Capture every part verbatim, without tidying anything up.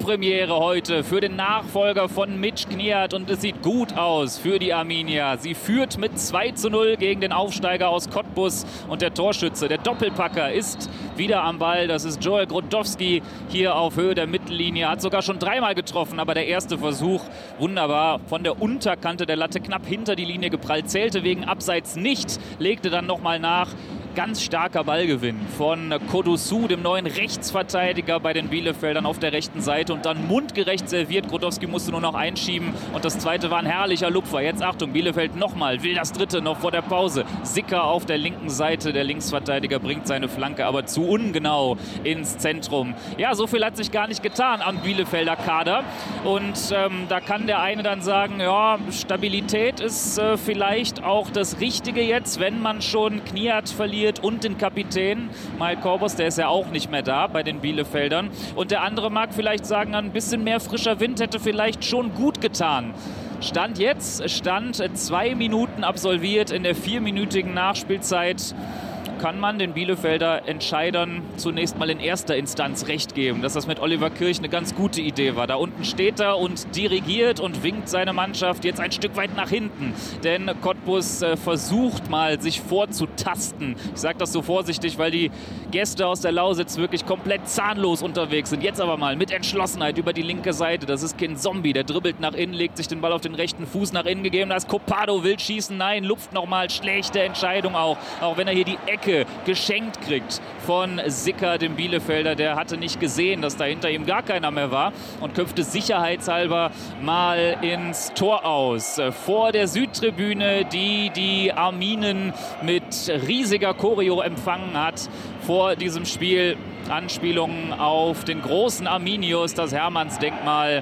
Saisonpremiere heute für den Nachfolger von Mitch Kniat und es sieht gut aus für die Arminia. Sie führt mit zwei zu null gegen den Aufsteiger aus Cottbus und der Torschütze, der Doppelpacker, ist wieder am Ball. Das ist Joel Grudowski hier auf Höhe der Mittellinie. Hat sogar schon dreimal getroffen, aber der erste Versuch wunderbar von der Unterkante der Latte knapp hinter die Linie geprallt. Zählte wegen Abseits nicht, legte dann nochmal nach. Ganz starker Ballgewinn von Kodusu, dem neuen Rechtsverteidiger bei den Bielefeldern auf der rechten Seite und dann mundgerecht serviert. Grudowski musste nur noch einschieben und das zweite war ein herrlicher Lupfer. Jetzt Achtung, Bielefeld nochmal, will das dritte noch vor der Pause. Sicker auf der linken Seite, der Linksverteidiger bringt seine Flanke aber zu ungenau ins Zentrum. Ja, so viel hat sich gar nicht getan am Bielefelder Kader und ähm, da kann der eine dann sagen, ja, Stabilität ist äh, vielleicht auch das Richtige jetzt, wenn man schon Kniat verliert und den Kapitän Mike Korbos, der ist ja auch nicht mehr da bei den Bielefeldern. Und der andere mag vielleicht sagen, ein bisschen mehr frischer Wind hätte vielleicht schon gut getan. Stand jetzt, Stand zwei Minuten absolviert in der vierminütigen Nachspielzeit. Kann man den Bielefelder Entscheidern zunächst mal in erster Instanz recht geben, dass das mit Oliver Kirch eine ganz gute Idee war. Da unten steht er und dirigiert und winkt seine Mannschaft jetzt ein Stück weit nach hinten. Denn Cottbus äh, versucht mal, sich vorzutasten. Ich sage das so vorsichtig, weil die Gäste aus der Lausitz wirklich komplett zahnlos unterwegs sind. Jetzt aber mal mit Entschlossenheit über die linke Seite. Das ist kein Zombie, der dribbelt nach innen, legt sich den Ball auf den rechten Fuß nach innen gegeben. Da ist Copado, will schießen, nein, lupft nochmal. Schlechte Entscheidung auch, auch wenn er hier die Ecke geschenkt kriegt von Sicker, dem Bielefelder. Der hatte nicht gesehen, dass da hinter ihm gar keiner mehr war und köpfte sicherheitshalber mal ins Tor aus. Vor der Südtribüne, die die Arminen mit riesiger Choreo empfangen hat vor diesem Spiel. Anspielungen auf den großen Arminius, das Hermannsdenkmal.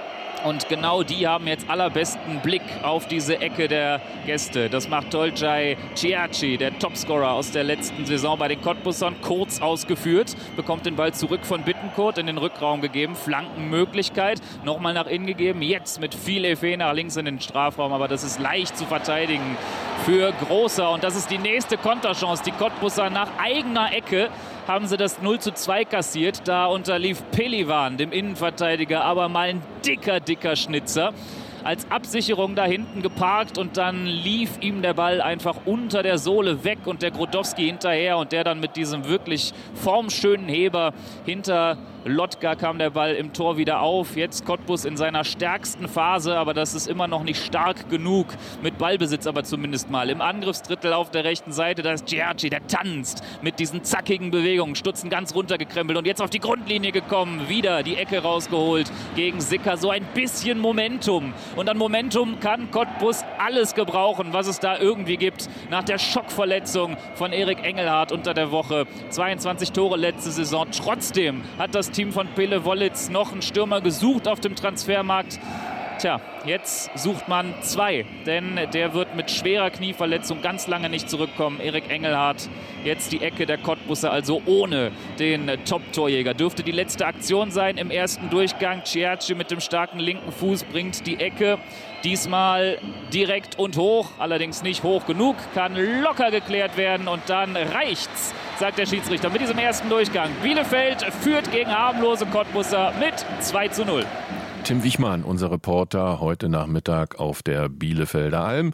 Und genau die haben jetzt allerbesten Blick auf diese Ecke der Gäste. Das macht Tolcay Ciacci, der Topscorer aus der letzten Saison bei den Cottbusern, kurz ausgeführt. Bekommt den Ball zurück von Bittencourt, in den Rückraum gegeben. Flankenmöglichkeit, nochmal nach innen gegeben. Jetzt mit viel Effet nach links in den Strafraum. Aber das ist leicht zu verteidigen für Großer. Und das ist die nächste Konterchance. Die Cottbusser nach eigener Ecke haben sie das null zu zwei kassiert. Da unterlief Pelivan, dem Innenverteidiger, aber mal ein dicker, dicker Schnitzer. Als Absicherung da hinten geparkt und dann lief ihm der Ball einfach unter der Sohle weg und der Grudowski hinterher und der dann mit diesem wirklich formschönen Heber hinter Lotka kam der Ball im Tor wieder auf. Jetzt Cottbus in seiner stärksten Phase, aber das ist immer noch nicht stark genug. Mit Ballbesitz aber zumindest mal. Im Angriffsdrittel auf der rechten Seite, da ist Ciacci, der tanzt mit diesen zackigen Bewegungen. Stutzen ganz runtergekrempelt und jetzt auf die Grundlinie gekommen. Wieder die Ecke rausgeholt gegen Sicker. So ein bisschen Momentum. Und an Momentum kann Cottbus alles gebrauchen, was es da irgendwie gibt. Nach der Schockverletzung von Erik Engelhardt unter der Woche. zweiundzwanzig Tore letzte Saison. Trotzdem hat das Team von Pele Wollitz noch einen Stürmer gesucht auf dem Transfermarkt. Tja, jetzt sucht man zwei, denn der wird mit schwerer Knieverletzung ganz lange nicht zurückkommen. Erik Engelhardt, jetzt die Ecke der Cottbusser, also ohne den Top-Torjäger. Dürfte die letzte Aktion sein im ersten Durchgang. Ciacci mit dem starken linken Fuß bringt die Ecke. Diesmal direkt und hoch, allerdings nicht hoch genug, kann locker geklärt werden und dann reicht's, sagt der Schiedsrichter mit diesem ersten Durchgang. Bielefeld führt gegen harmlose Cottbusser mit zwei zu null. Tim Wichmann, unser Reporter, heute Nachmittag auf der Bielefelder Alm.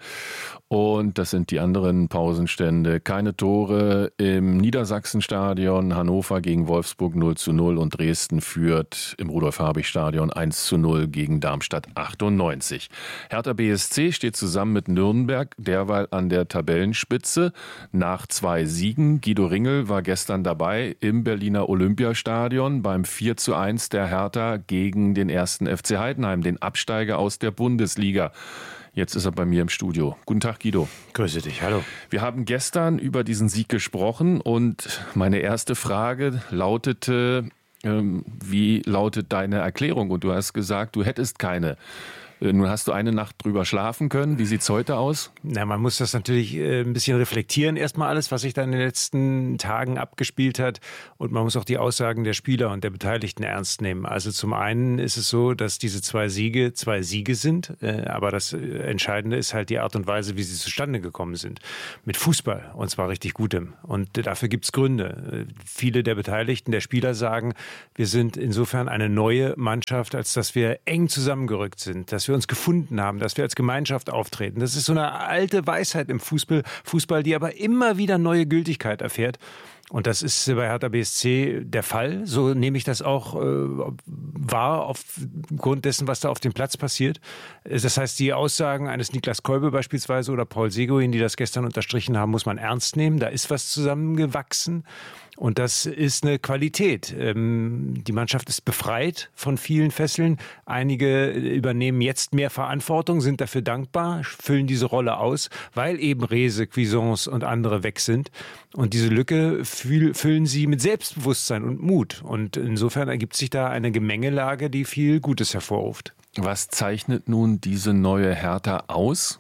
Und das sind die anderen Pausenstände. Keine Tore im Niedersachsenstadion. Hannover gegen Wolfsburg null zu null und Dresden führt im Rudolf-Habich-Stadion eins zu null gegen Darmstadt achtundneunzig. Hertha B S C steht zusammen mit Nürnberg derweil an der Tabellenspitze nach zwei Siegen. Guido Ringel war gestern dabei im Berliner Olympiastadion beim vier zu eins der Hertha gegen den ersten F C Heidenheim, den Absteiger aus der Bundesliga. Jetzt ist er bei mir im Studio. Guten Tag, Guido. Grüße dich, hallo. Wir haben gestern über diesen Sieg gesprochen und meine erste Frage lautete, ähm, wie lautet deine Erklärung? Und du hast gesagt, du hättest keine. Nun hast du eine Nacht drüber schlafen können. Wie sieht es heute aus? Na, man muss das natürlich äh, ein bisschen reflektieren. Erstmal alles, was sich da in den letzten Tagen abgespielt hat. Und man muss auch die Aussagen der Spieler und der Beteiligten ernst nehmen. Also zum einen ist es so, dass diese zwei Siege zwei Siege sind. Äh, aber das Entscheidende ist halt die Art und Weise, wie sie zustande gekommen sind. Mit Fußball. Und zwar richtig gutem. Und dafür gibt es Gründe. Äh, viele der Beteiligten, der Spieler sagen, wir sind insofern eine neue Mannschaft, als dass wir eng zusammengerückt sind. Dass wir uns gefunden haben, dass wir als Gemeinschaft auftreten. Das ist so eine alte Weisheit im Fußball, Fußball, die aber immer wieder neue Gültigkeit erfährt. Und das ist bei Hertha B S C der Fall. So nehme ich das auch äh, wahr aufgrund dessen, was da auf dem Platz passiert. Das heißt, die Aussagen eines Niklas Kolbe beispielsweise oder Paul Seguin, die das gestern unterstrichen haben, muss man ernst nehmen. Da ist was zusammengewachsen. Und das ist eine Qualität. Die Mannschaft ist befreit von vielen Fesseln. Einige übernehmen jetzt mehr Verantwortung, sind dafür dankbar, füllen diese Rolle aus, weil eben Rehse, Cuisance und andere weg sind. Und diese Lücke füllen sie mit Selbstbewusstsein und Mut. Und insofern ergibt sich da eine Gemengelage, die viel Gutes hervorruft. Was zeichnet nun diese neue Hertha aus?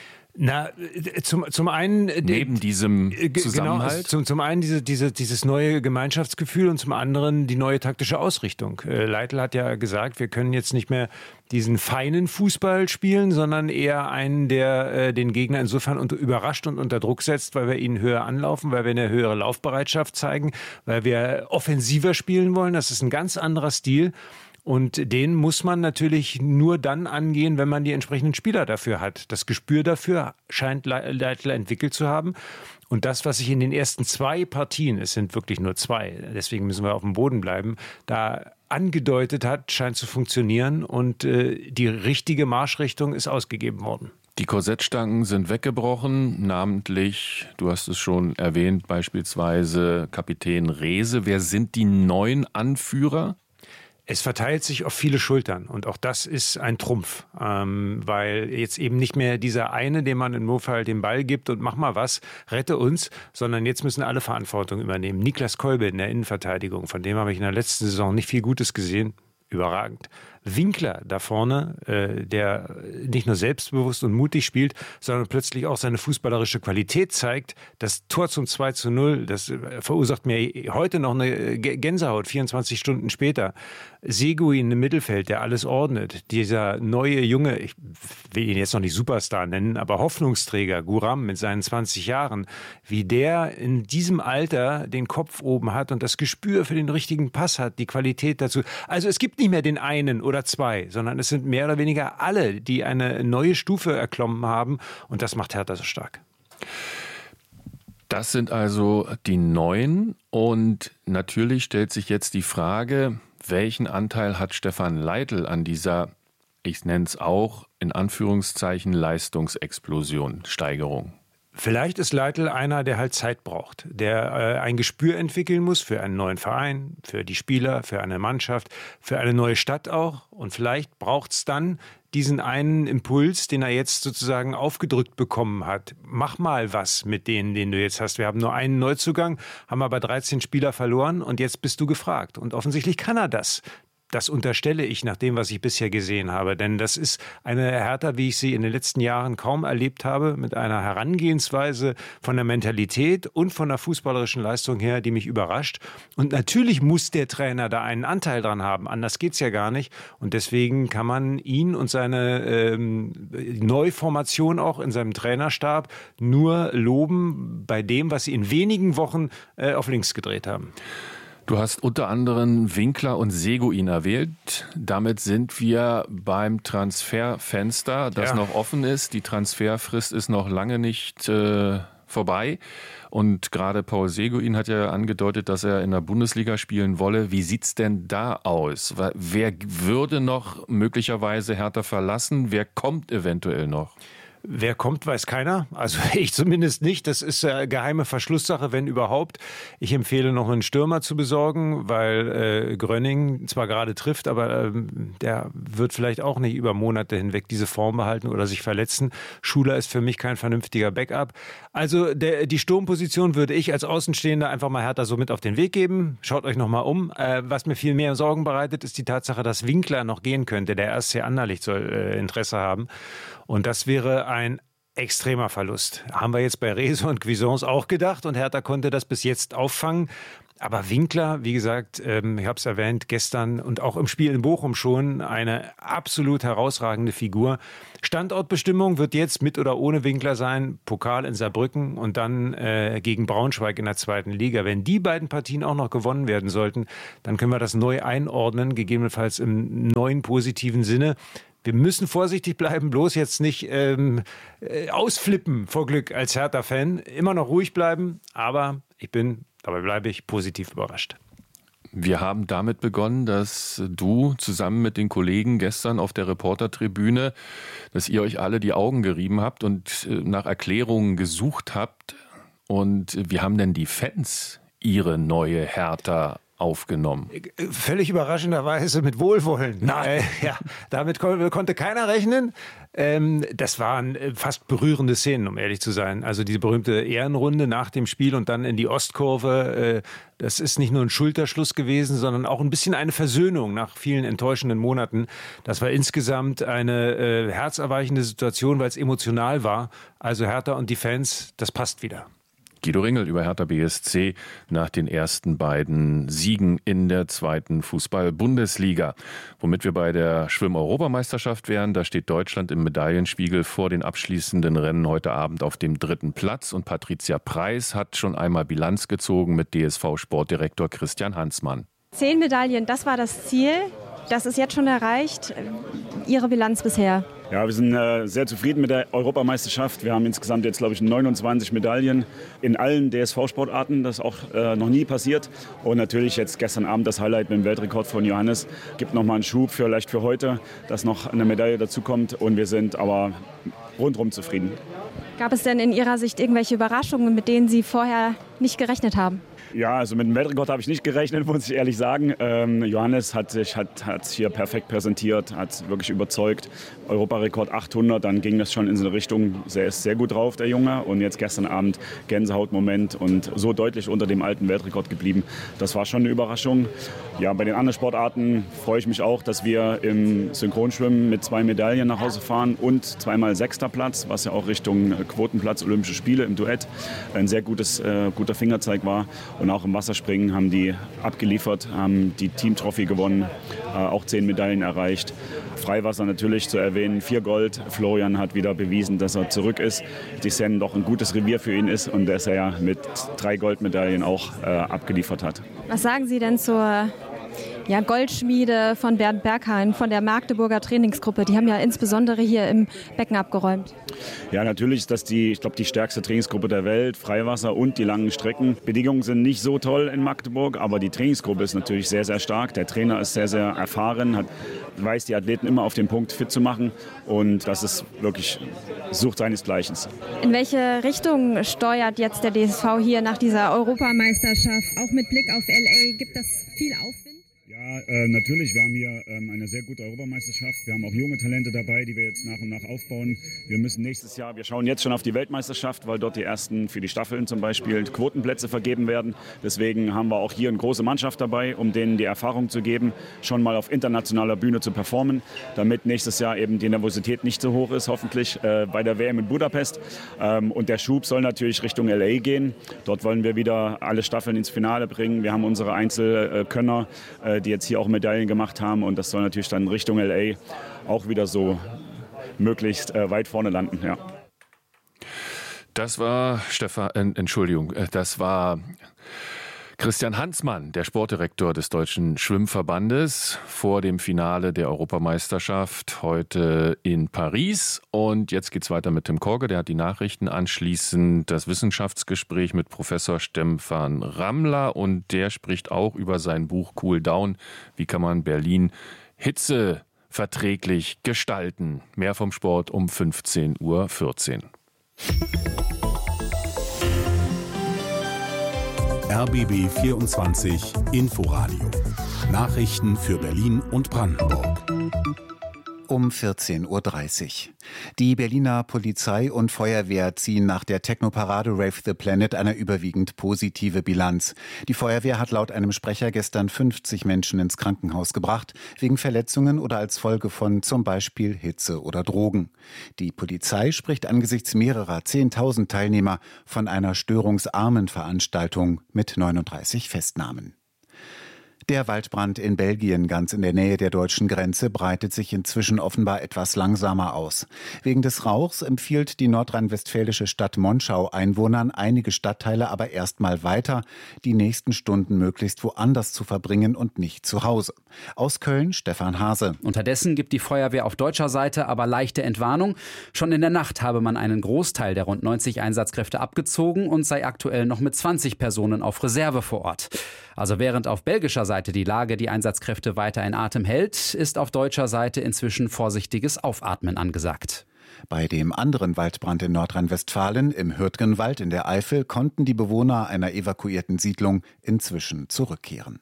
Na, zum, zum einen... Neben diesem Zusammenhalt? Genau, zum, zum einen diese, diese, dieses neue Gemeinschaftsgefühl und zum anderen die neue taktische Ausrichtung. Leitl hat ja gesagt, wir können jetzt nicht mehr diesen feinen Fußball spielen, sondern eher einen, der äh, den Gegner insofern unter, überrascht und unter Druck setzt, weil wir ihn höher anlaufen, weil wir eine höhere Laufbereitschaft zeigen, weil wir offensiver spielen wollen. Das ist ein ganz anderer Stil. Und den muss man natürlich nur dann angehen, wenn man die entsprechenden Spieler dafür hat. Das Gespür dafür scheint Leitl entwickelt zu haben. Und das, was sich in den ersten zwei Partien, es sind wirklich nur zwei, deswegen müssen wir auf dem Boden bleiben, da angedeutet hat, scheint zu funktionieren. Und äh, die richtige Marschrichtung ist ausgegeben worden. Die Korsettstangen sind weggebrochen, namentlich, du hast es schon erwähnt, beispielsweise Kapitän Rehse. Wer sind die neuen Anführer? Es verteilt sich auf viele Schultern und auch das ist ein Trumpf, ähm, weil jetzt eben nicht mehr dieser eine, dem man im Notfall den Ball gibt und mach mal was, rette uns, sondern jetzt müssen alle Verantwortung übernehmen. Niklas Kolbe in der Innenverteidigung, von dem habe ich in der letzten Saison nicht viel Gutes gesehen, überragend. Winkler da vorne, äh, der nicht nur selbstbewusst und mutig spielt, sondern plötzlich auch seine fußballerische Qualität zeigt. Das Tor zum zwei zu null, das verursacht mir heute noch eine Gänsehaut, vierundzwanzig Stunden später. Seguin im Mittelfeld, der alles ordnet. Dieser neue Junge, ich will ihn jetzt noch nicht Superstar nennen, aber Hoffnungsträger, Guram mit seinen zwanzig Jahren, wie der in diesem Alter den Kopf oben hat und das Gespür für den richtigen Pass hat, die Qualität dazu. Also es gibt nicht mehr den einen oder zwei, sondern es sind mehr oder weniger alle, die eine neue Stufe erklommen haben und das macht Hertha so stark. Das sind also die Neuen und natürlich stellt sich jetzt die Frage, welchen Anteil hat Stefan Leitl an dieser, ich nenne es auch, in Anführungszeichen Leistungsexplosion, Steigerung? Vielleicht ist Leitl einer, der halt Zeit braucht, der äh, ein Gespür entwickeln muss für einen neuen Verein, für die Spieler, für eine Mannschaft, für eine neue Stadt auch. Und vielleicht braucht es dann diesen einen Impuls, den er jetzt sozusagen aufgedrückt bekommen hat. Mach mal was mit denen, den du jetzt hast. Wir haben nur einen Neuzugang, haben aber dreizehn Spieler verloren und jetzt bist du gefragt. Und offensichtlich kann er das. Das unterstelle ich nach dem, was ich bisher gesehen habe. Denn das ist eine Hertha, wie ich sie in den letzten Jahren kaum erlebt habe, mit einer Herangehensweise von der Mentalität und von der fußballerischen Leistung her, die mich überrascht. Und natürlich muss der Trainer da einen Anteil dran haben. Anders geht's ja gar nicht. Und deswegen kann man ihn und seine ähm, Neuformation auch in seinem Trainerstab nur loben bei dem, was sie in wenigen Wochen äh, auf links gedreht haben. Du hast unter anderem Winkler und Seguin erwähnt. Damit sind wir beim Transferfenster, das ja noch offen ist. Die Transferfrist ist noch lange nicht äh, vorbei. Und gerade Paul Seguin hat ja angedeutet, dass er in der Bundesliga spielen wolle. Wie sieht's denn da aus? Wer würde noch möglicherweise Hertha verlassen? Wer kommt eventuell noch? Wer kommt, weiß keiner. Also ich zumindest nicht. Das ist äh, geheime Verschlusssache, wenn überhaupt. Ich empfehle noch einen Stürmer zu besorgen, weil äh, Gröning zwar gerade trifft, aber äh, der wird vielleicht auch nicht über Monate hinweg diese Form behalten oder sich verletzen. Schuler ist für mich kein vernünftiger Backup. Also der, die Sturmposition würde ich als Außenstehender einfach mal Hertha so mit auf den Weg geben. Schaut euch noch mal um. Äh, was mir viel mehr Sorgen bereitet, ist die Tatsache, dass Winkler noch gehen könnte. Der R S C Anderlecht soll äh, Interesse haben. Und das wäre ein extremer Verlust. Haben wir jetzt bei Rezo und Cuisance auch gedacht und Hertha konnte das bis jetzt auffangen. Aber Winkler, wie gesagt, ähm, ich habe es erwähnt, gestern und auch im Spiel in Bochum schon eine absolut herausragende Figur. Standortbestimmung wird jetzt mit oder ohne Winkler sein. Pokal in Saarbrücken und dann äh, gegen Braunschweig in der zweiten Liga. Wenn die beiden Partien auch noch gewonnen werden sollten, dann können wir das neu einordnen, gegebenenfalls im neuen positiven Sinne. Wir müssen vorsichtig bleiben, bloß jetzt nicht ähm, äh, ausflippen vor Glück als Hertha-Fan. Immer noch ruhig bleiben, aber ich bin, dabei bleibe ich, positiv überrascht. Wir haben damit begonnen, dass du zusammen mit den Kollegen gestern auf der Reportertribüne, dass ihr euch alle die Augen gerieben habt und nach Erklärungen gesucht habt. Und wie haben denn die Fans ihre neue Hertha aufgenommen? Völlig überraschenderweise mit Wohlwollen. Nein. Äh, ja, damit kon- konnte keiner rechnen. Ähm, das waren fast berührende Szenen, um ehrlich zu sein. Also diese berühmte Ehrenrunde nach dem Spiel und dann in die Ostkurve. Äh, das ist nicht nur ein Schulterschluss gewesen, sondern auch ein bisschen eine Versöhnung nach vielen enttäuschenden Monaten. Das war insgesamt eine äh, herzerweichende Situation, weil es emotional war. Also Hertha und die Fans, das passt wieder. Guido Ringel über Hertha B S C nach den ersten beiden Siegen in der zweiten Fußball-Bundesliga. Womit wir bei der Schwimm-Europameisterschaft wären, da steht Deutschland im Medaillenspiegel vor den abschließenden Rennen heute Abend auf dem dritten Platz. Und Patricia Preis hat schon einmal Bilanz gezogen mit D S V-Sportdirektor Christian Hansmann. Zehn Medaillen, das war das Ziel. Das ist jetzt schon erreicht. Ihre Bilanz bisher? Ja, wir sind äh, sehr zufrieden mit der Europameisterschaft. Wir haben insgesamt jetzt, glaube ich, neunundzwanzig Medaillen in allen D S V-Sportarten. Das ist auch äh, noch nie passiert. Und natürlich jetzt gestern Abend das Highlight mit dem Weltrekord von Johannes. Gibt nochmal einen Schub vielleicht für heute, dass noch eine Medaille dazukommt. Und wir sind aber rundherum zufrieden. Gab es denn in Ihrer Sicht irgendwelche Überraschungen, mit denen Sie vorher nicht gerechnet haben? Ja, also mit dem Weltrekord habe ich nicht gerechnet, muss ich ehrlich sagen. Ähm, Johannes hat sich hat, hat hier perfekt präsentiert, hat wirklich überzeugt. Europarekord achthundert, dann ging das schon in so eine Richtung, er ist sehr gut drauf, der Junge. Und jetzt gestern Abend Gänsehautmoment und so deutlich unter dem alten Weltrekord geblieben. Das war schon eine Überraschung. Ja, bei den anderen Sportarten freue ich mich auch, dass wir im Synchronschwimmen mit zwei Medaillen nach Hause fahren und zweimal sechster Platz, was ja auch Richtung Quotenplatz Olympische Spiele im Duett ein sehr gutes, äh, guter Fingerzeig war. Und auch im Wasserspringen haben die abgeliefert, haben die Team-Trophy gewonnen, äh, auch zehn Medaillen erreicht. Freiwasser natürlich zu erwähnen, vier Gold. Florian hat wieder bewiesen, dass er zurück ist. Die Seine doch ein gutes Revier für ihn ist und dass er ja mit drei Goldmedaillen auch äh, abgeliefert hat. Was sagen Sie denn zur ja, Goldschmiede von Bernd Berghain, von der Magdeburger Trainingsgruppe? Die haben ja insbesondere hier im Becken abgeräumt. Ja, natürlich ist das die, ich glaube, die stärkste Trainingsgruppe der Welt. Freiwasser und die langen Strecken. Bedingungen sind nicht so toll in Magdeburg, aber die Trainingsgruppe ist natürlich sehr, sehr stark. Der Trainer ist sehr, sehr erfahren, hat, weiß, die Athleten immer auf den Punkt fit zu machen. Und das ist wirklich, sucht seinesgleichen. In welche Richtung steuert jetzt der D S V hier nach dieser Europameisterschaft? Auch mit Blick auf L A, gibt das viel Aufwind? Ja, äh, natürlich. Wir haben hier ähm, eine sehr gute Europameisterschaft. Wir haben auch junge Talente dabei, die wir jetzt nach und nach aufbauen. Wir müssen nächstes Jahr, wir schauen jetzt schon auf die Weltmeisterschaft, weil dort die ersten für die Staffeln zum Beispiel Quotenplätze vergeben werden. Deswegen haben wir auch hier eine große Mannschaft dabei, um denen die Erfahrung zu geben, schon mal auf internationaler Bühne zu performen, damit nächstes Jahr eben die Nervosität nicht so hoch ist, hoffentlich äh, bei der W M in Budapest. Ähm, und der Schub soll natürlich Richtung L A gehen. Dort wollen wir wieder alle Staffeln ins Finale bringen. Wir haben unsere Einzelkönner, äh, die jetzt hier auch Medaillen gemacht haben und das soll natürlich dann Richtung L A auch wieder so möglichst äh, weit vorne landen, ja. Das war Stefan, äh, Entschuldigung, das war Christian Hansmann, der Sportdirektor des Deutschen Schwimmverbandes, vor dem Finale der Europameisterschaft heute in Paris. Und jetzt geht's weiter mit Tim Korge, der hat die Nachrichten, anschließend das Wissenschaftsgespräch mit Professor Stefan Rammler und der spricht auch über sein Buch Cool Down. Wie kann man Berlin Hitze verträglich gestalten. Mehr vom Sport um fünfzehn Uhr vierzehn. R B B vierundzwanzig Inforadio. Nachrichten für Berlin und Brandenburg. Um vierzehn Uhr dreißig. Die Berliner Polizei und Feuerwehr ziehen nach der Technoparade Rave the Planet eine überwiegend positive Bilanz. Die Feuerwehr hat laut einem Sprecher gestern fünfzig Menschen ins Krankenhaus gebracht, wegen Verletzungen oder als Folge von zum Beispiel Hitze oder Drogen. Die Polizei spricht angesichts mehrerer zehntausend Teilnehmer von einer störungsarmen Veranstaltung mit neununddreißig Festnahmen. Der Waldbrand in Belgien, ganz in der Nähe der deutschen Grenze, breitet sich inzwischen offenbar etwas langsamer aus. Wegen des Rauchs empfiehlt die nordrhein-westfälische Stadt Monschau Einwohnern, einige Stadtteile aber erstmal weiter, die nächsten Stunden möglichst woanders zu verbringen und nicht zu Hause. Aus Köln Stefan Hase. Unterdessen gibt die Feuerwehr auf deutscher Seite aber leichte Entwarnung. Schon in der Nacht habe man einen Großteil der rund neunzig Einsatzkräfte abgezogen und sei aktuell noch mit zwanzig Personen auf Reserve vor Ort. Also während auf belgischer Seite die Lage die Einsatzkräfte weiter in Atem hält, ist auf deutscher Seite inzwischen vorsichtiges Aufatmen angesagt. Bei dem anderen Waldbrand in Nordrhein-Westfalen, im Hürtgenwald in der Eifel, konnten die Bewohner einer evakuierten Siedlung inzwischen zurückkehren.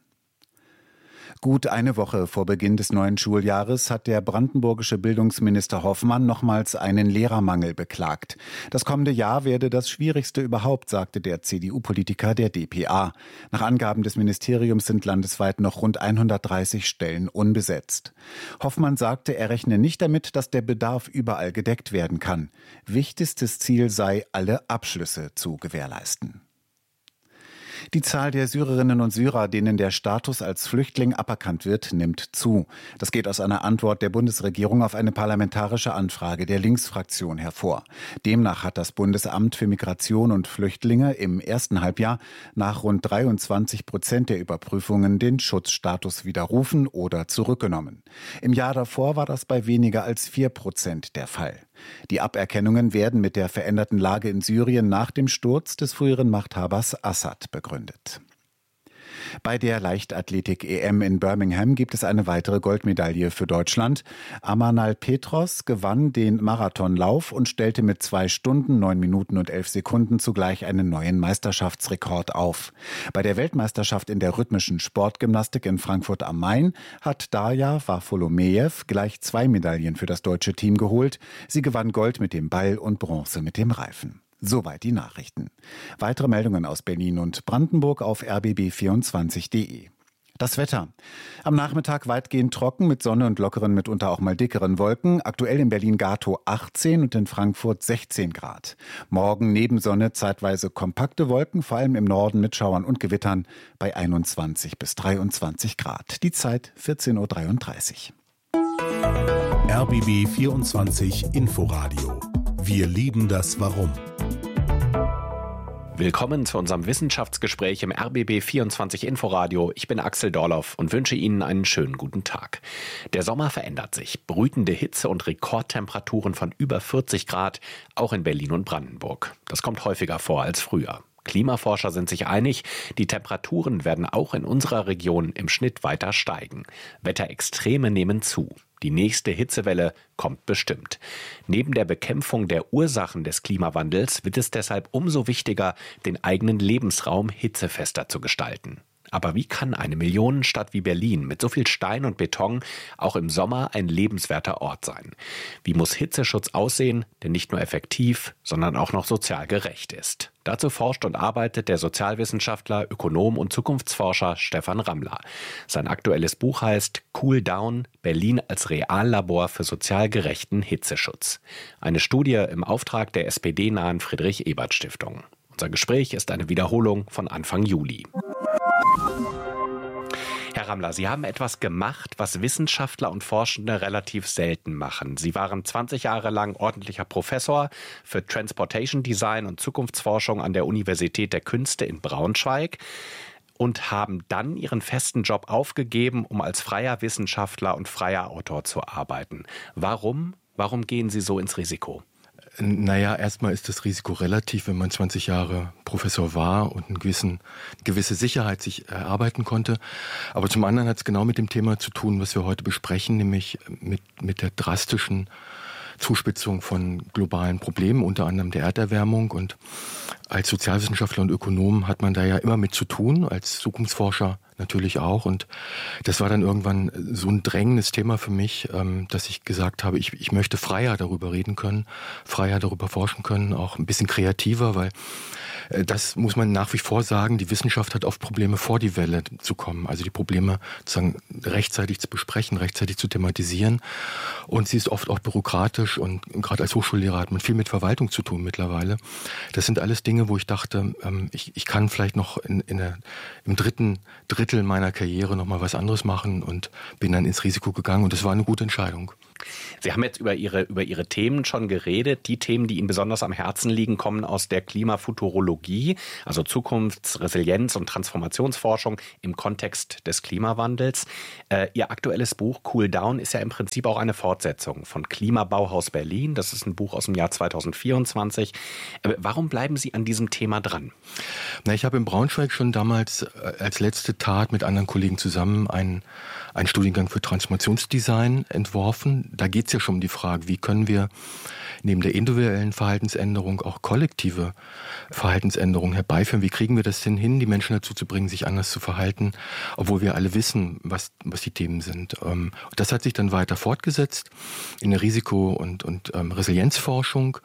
Gut eine Woche vor Beginn des neuen Schuljahres hat der brandenburgische Bildungsminister Hoffmann nochmals einen Lehrermangel beklagt. Das kommende Jahr werde das schwierigste überhaupt, sagte der C D U-Politiker der D P A. Nach Angaben des Ministeriums sind landesweit noch rund hundertdreißig Stellen unbesetzt. Hoffmann sagte, er rechne nicht damit, dass der Bedarf überall gedeckt werden kann. Wichtigstes Ziel sei, alle Abschlüsse zu gewährleisten. Die Zahl der Syrerinnen und Syrer, denen der Status als Flüchtling aberkannt wird, nimmt zu. Das geht aus einer Antwort der Bundesregierung auf eine parlamentarische Anfrage der Linksfraktion hervor. Demnach hat das Bundesamt für Migration und Flüchtlinge im ersten Halbjahr nach rund dreiundzwanzig Prozent der Überprüfungen den Schutzstatus widerrufen oder zurückgenommen. Im Jahr davor war das bei weniger als vier Prozent der Fall. Die Aberkennungen werden mit der veränderten Lage in Syrien nach dem Sturz des früheren Machthabers Assad begründet. Bei der Leichtathletik-E M in Birmingham gibt es eine weitere Goldmedaille für Deutschland. Amanal Petros gewann den Marathonlauf und stellte mit zwei Stunden, neun Minuten und elf Sekunden zugleich einen neuen Meisterschaftsrekord auf. Bei der Weltmeisterschaft in der rhythmischen Sportgymnastik in Frankfurt am Main hat Darja Varfolomejew gleich zwei Medaillen für das deutsche Team geholt. Sie gewann Gold mit dem Ball und Bronze mit dem Reifen. Soweit die Nachrichten. Weitere Meldungen aus Berlin und Brandenburg auf r b b vierundzwanzig punkt d e. Das Wetter. Am Nachmittag weitgehend trocken mit Sonne und lockeren, mitunter auch mal dickeren Wolken. Aktuell in Berlin-Gatow achtzehn und in Frankfurt sechzehn Grad. Morgen neben Sonne zeitweise kompakte Wolken, vor allem im Norden mit Schauern und Gewittern bei einundzwanzig bis dreiundzwanzig Grad. Die Zeit vierzehn Uhr dreiunddreißig. R B B vierundzwanzig Inforadio. Wir lieben das Warum. Willkommen zu unserem Wissenschaftsgespräch im R B B vierundzwanzig Inforadio. Ich bin Axel Dorloff und wünsche Ihnen einen schönen guten Tag. Der Sommer verändert sich. Brütende Hitze und Rekordtemperaturen von über vierzig Grad, auch in Berlin und Brandenburg. Das kommt häufiger vor als früher. Klimaforscher sind sich einig, die Temperaturen werden auch in unserer Region im Schnitt weiter steigen. Wetterextreme nehmen zu. Die nächste Hitzewelle kommt bestimmt. Neben der Bekämpfung der Ursachen des Klimawandels wird es deshalb umso wichtiger, den eigenen Lebensraum hitzefester zu gestalten. Aber wie kann eine Millionenstadt wie Berlin mit so viel Stein und Beton auch im Sommer ein lebenswerter Ort sein? Wie muss Hitzeschutz aussehen, der nicht nur effektiv, sondern auch noch sozial gerecht ist? Dazu forscht und arbeitet der Sozialwissenschaftler, Ökonom und Zukunftsforscher Stefan Rammler. Sein aktuelles Buch heißt Cool Down – Berlin als Reallabor für sozial gerechten Hitzeschutz. Eine Studie im Auftrag der S P D-nahen Friedrich-Ebert-Stiftung. Unser Gespräch ist eine Wiederholung von Anfang Juli. Herr Rammler, Sie haben etwas gemacht, was Wissenschaftler und Forschende relativ selten machen. Sie waren zwanzig Jahre lang ordentlicher Professor für Transportation Design und Zukunftsforschung an der Universität der Künste in Braunschweig und haben dann Ihren festen Job aufgegeben, um als freier Wissenschaftler und freier Autor zu arbeiten. Warum? Warum gehen Sie so ins Risiko? Naja, erstmal ist das Risiko relativ, wenn man zwanzig Jahre Professor war und eine gewissen, gewisse Sicherheit sich erarbeiten konnte. Aber zum anderen hat es genau mit dem Thema zu tun, was wir heute besprechen, nämlich mit, mit der drastischen Zuspitzung von globalen Problemen, unter anderem der Erderwärmung. Und als Sozialwissenschaftler und Ökonom hat man da ja immer mit zu tun, als Zukunftsforscher natürlich auch. Und das war dann irgendwann so ein drängendes Thema für mich, dass ich gesagt habe, ich, ich möchte freier darüber reden können, freier darüber forschen können, auch ein bisschen kreativer, weil das muss man nach wie vor sagen, die Wissenschaft hat oft Probleme, vor die Welle zu kommen, also die Probleme sozusagen rechtzeitig zu besprechen, rechtzeitig zu thematisieren. Und sie ist oft auch bürokratisch und gerade als Hochschullehrer hat man viel mit Verwaltung zu tun mittlerweile. Das sind alles Dinge, wo ich dachte, ich, ich kann vielleicht noch in, in der, im dritten Drittel meiner Karriere noch mal was anderes machen und bin dann ins Risiko gegangen und das war eine gute Entscheidung. Sie haben jetzt über Ihre, über Ihre Themen schon geredet. Die Themen, die Ihnen besonders am Herzen liegen, kommen aus der Klimafuturologie, also Zukunfts-, Resilienz- und Transformationsforschung im Kontext des Klimawandels. Äh, Ihr aktuelles Buch Cool Down ist ja im Prinzip auch eine Fortsetzung von Klimabauhaus Berlin. Das ist ein Buch aus dem Jahr zweitausendvierundzwanzig. Äh, warum bleiben Sie an diesem Thema dran? Na, ich habe in Braunschweig schon damals als letzte Tat mit anderen Kollegen zusammen einen, einen Studiengang für Transformationsdesign entworfen. Da geht es ja schon um die Frage, wie können wir neben der individuellen Verhaltensänderung auch kollektive Verhaltensänderungen herbeiführen. Wie kriegen wir das denn hin, die Menschen dazu zu bringen, sich anders zu verhalten, obwohl wir alle wissen, was, was die Themen sind. Und das hat sich dann weiter fortgesetzt in der Risiko- und, und ähm, Resilienzforschung.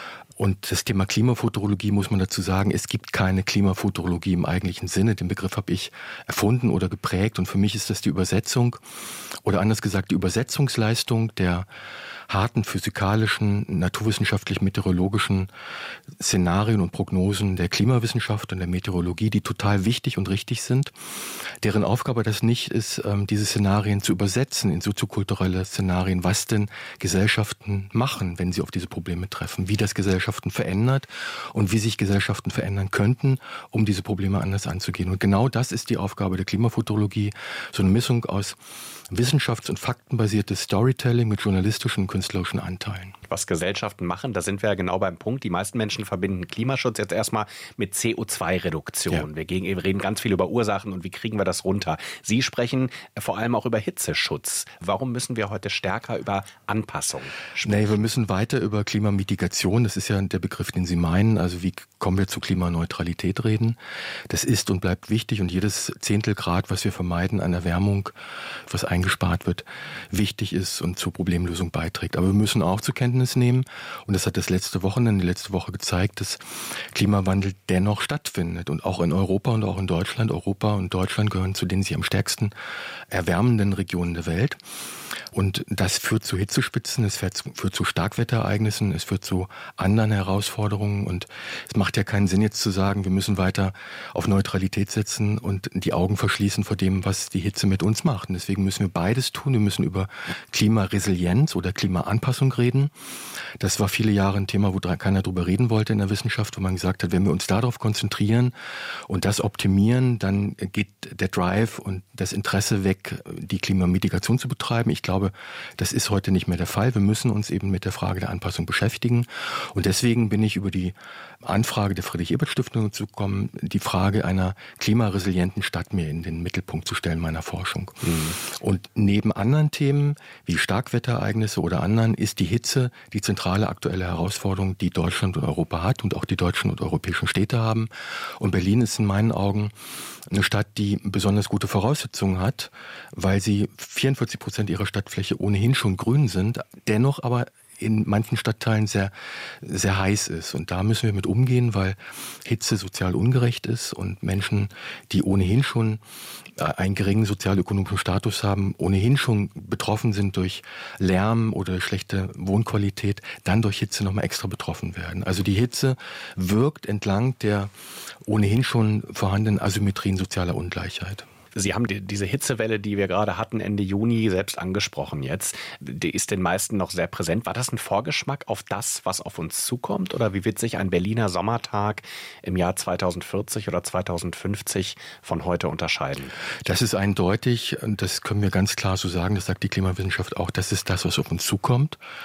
Und das Thema Klimafuturologie muss man dazu sagen, es gibt keine Klimafuturologie im eigentlichen Sinne. Den Begriff habe ich erfunden oder geprägt und für mich ist das die Übersetzung oder anders gesagt die Übersetzungsleistung der harten physikalischen, naturwissenschaftlich-meteorologischen Szenarien und Prognosen der Klimawissenschaft und der Meteorologie, die total wichtig und richtig sind, deren Aufgabe das nicht ist, diese Szenarien zu übersetzen in soziokulturelle Szenarien, was denn Gesellschaften machen, wenn sie auf diese Probleme treffen, wie das Gesellschaften verändert und wie sich Gesellschaften verändern könnten, um diese Probleme anders anzugehen. Und genau das ist die Aufgabe der Klimafuturologie, so eine Mischung aus wissenschafts- und faktenbasiertes Storytelling mit journalistischen und künstlerischen Anteilen. Was Gesellschaften machen, da sind wir ja genau beim Punkt. Die meisten Menschen verbinden Klimaschutz jetzt erstmal mit C O zwei Reduktion. Ja. Wir reden ganz viel über Ursachen und wie kriegen wir das runter. Sie sprechen vor allem auch über Hitzeschutz. Warum müssen wir heute stärker über Anpassung sprechen? Nee, wir müssen weiter über Klimamitigation, das ist ja der Begriff, den Sie meinen, also wie kommen wir zu Klimaneutralität reden. Das ist und bleibt wichtig und jedes Zehntelgrad, was wir vermeiden an Erwärmung, was eingespart wird, wichtig ist und zur Problemlösung beiträgt. Aber wir müssen auch zur Kenntnis nehmen, und das hat das letzte Wochenende, die letzte Woche gezeigt, dass Klimawandel dennoch stattfindet. Und auch in Europa und auch in Deutschland. Europa und Deutschland gehören zu den sich am stärksten erwärmenden Regionen der Welt. Und das führt zu Hitzespitzen, es führt zu, führt zu Starkwetterereignissen, es führt zu anderen Herausforderungen. Und es macht ja keinen Sinn jetzt zu sagen, wir müssen weiter auf Neutralität setzen und die Augen verschließen vor dem, was die Hitze mit uns macht. Und deswegen müssen wir beides tun. Wir müssen über Klimaresilienz oder Klimaanpassung reden. Das war viele Jahre ein Thema, wo keiner drüber reden wollte in der Wissenschaft, wo man gesagt hat, wenn wir uns darauf konzentrieren und das optimieren, dann geht der Drive und das Interesse weg, die Klimamitigation zu betreiben. Ich glaube, das ist heute nicht mehr der Fall. Wir müssen uns eben mit der Frage der Anpassung beschäftigen. Und deswegen bin ich über die Anfrage der Friedrich-Ebert-Stiftung zu kommen, die Frage einer klimaresilienten Stadt mir in den Mittelpunkt zu stellen meiner Forschung. Mhm. Und neben anderen Themen wie Starkwetterereignisse oder anderen ist die Hitze die zentrale aktuelle Herausforderung, die Deutschland und Europa hat und auch die deutschen und europäischen Städte haben. Und Berlin ist in meinen Augen eine Stadt, die besonders gute Voraussetzungen hat, weil sie vierundvierzig Prozent ihrer Stadtfläche ohnehin schon grün sind, dennoch aber in manchen Stadtteilen sehr, sehr heiß ist. Und da müssen wir mit umgehen, weil Hitze sozial ungerecht ist und Menschen, die ohnehin schon einen geringen sozialökonomischen Status haben, ohnehin schon betroffen sind durch Lärm oder schlechte Wohnqualität, dann durch Hitze nochmal extra betroffen werden. Also die Hitze wirkt entlang der ohnehin schon vorhandenen Asymmetrien sozialer Ungleichheit. Sie haben die, diese Hitzewelle, die wir gerade hatten, Ende Juni, selbst angesprochen jetzt. Die ist den meisten noch sehr präsent. War das ein Vorgeschmack auf das, was auf uns zukommt? Oder wie wird sich ein Berliner Sommertag im Jahr zweitausendvierzig oder zweitausendfünfzig von heute unterscheiden? Das ist eindeutig, das können wir ganz klar so sagen, das sagt die Klimawissenschaft auch, das ist das, was auf uns zukommt.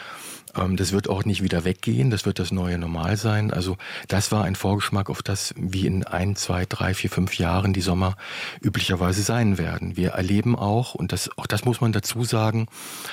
Das wird auch nicht wieder weggehen, das wird das neue Normal sein. Also das war ein Vorgeschmack auf das, wie in ein, zwei, drei, vier, fünf Jahren die Sommer üblicherweise sein werden. Wir erleben auch, und das, auch das muss man dazu sagen,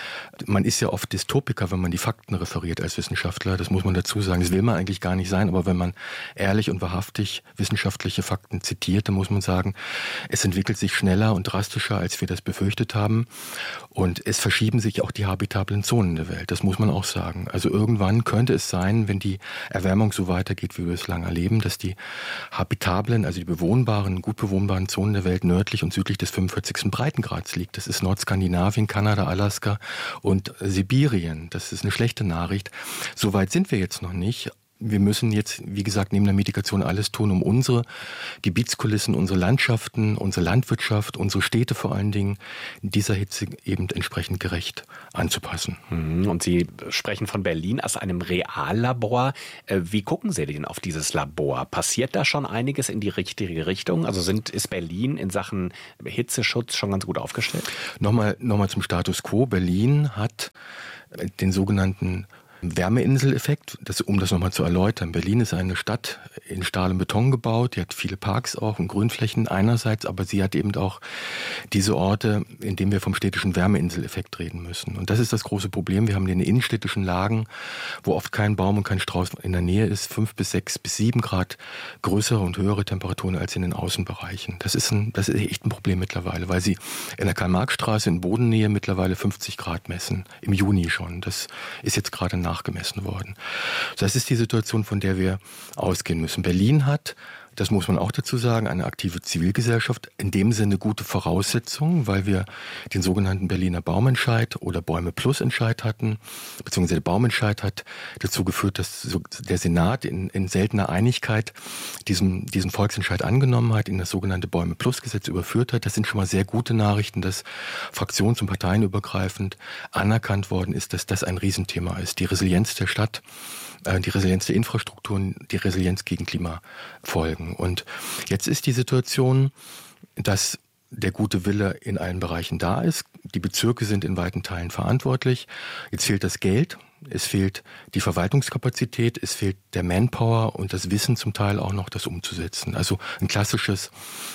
man ist ja oft Dystopiker, wenn man die Fakten referiert als Wissenschaftler, das muss man dazu sagen. Das will man eigentlich gar nicht sein, aber wenn man ehrlich und wahrhaftig wissenschaftliche Fakten zitiert, dann muss man sagen, es entwickelt sich schneller und drastischer, als wir das befürchtet haben. Und es verschieben sich auch die habitablen Zonen der Welt, das muss man auch sagen. Also irgendwann könnte es sein, wenn die Erwärmung so weitergeht, wie wir es lange erleben, dass die habitablen, also die bewohnbaren, gut bewohnbaren Zonen der Welt nördlich und südlich des fünfundvierzigsten Breitengrads liegt. Das ist Nordskandinavien, Kanada, Alaska und Sibirien. Das ist eine schlechte Nachricht. So weit sind wir jetzt noch nicht. Wir müssen jetzt, wie gesagt, neben der Mitigation alles tun, um unsere Gebietskulissen, unsere Landschaften, unsere Landwirtschaft, unsere Städte vor allen Dingen dieser Hitze eben entsprechend gerecht anzupassen. Und Sie sprechen von Berlin als einem Reallabor. Wie gucken Sie denn auf dieses Labor? Passiert da schon einiges in die richtige Richtung? Also sind, ist Berlin in Sachen Hitzeschutz schon ganz gut aufgestellt? Nochmal, nochmal zum Status quo. Berlin hat den sogenannten Wärmeinseleffekt, das, um das nochmal zu erläutern. Berlin ist eine Stadt in Stahl und Beton gebaut, die hat viele Parks auch und Grünflächen einerseits, aber sie hat eben auch diese Orte, in denen wir vom städtischen Wärmeinseleffekt reden müssen. Und das ist das große Problem. Wir haben in den innenstädtischen Lagen, wo oft kein Baum und kein Strauß in der Nähe ist, fünf bis sechs bis sieben Grad größere und höhere Temperaturen als in den Außenbereichen. Das ist ein, das ist echt ein Problem mittlerweile, weil sie in der Karl-Marx-Straße in Bodennähe mittlerweile fünfzig Grad messen, im Juni schon. Das ist jetzt gerade nachgemessen worden. Das ist die Situation, von der wir ausgehen müssen. Berlin hat, das muss man auch dazu sagen, eine aktive Zivilgesellschaft, in dem Sinne gute Voraussetzungen, weil wir den sogenannten Berliner Baumentscheid oder Bäume Plus Entscheid hatten, beziehungsweise der Baumentscheid hat dazu geführt, dass der Senat in, in seltener Einigkeit diesen, diesen Volksentscheid angenommen hat, in das sogenannte Bäume Plus Gesetz überführt hat. Das sind schon mal sehr gute Nachrichten, dass fraktions- und parteienübergreifend anerkannt worden ist, dass das ein Riesenthema ist. Die Resilienz der Stadt, die Resilienz der Infrastrukturen, die Resilienz gegen Klimafolgen. Und jetzt ist die Situation, dass der gute Wille in allen Bereichen da ist. Die Bezirke sind in weiten Teilen verantwortlich. Jetzt fehlt das Geld. Es fehlt die Verwaltungskapazität, es fehlt der Manpower und das Wissen zum Teil auch noch, das umzusetzen. Also ein klassisches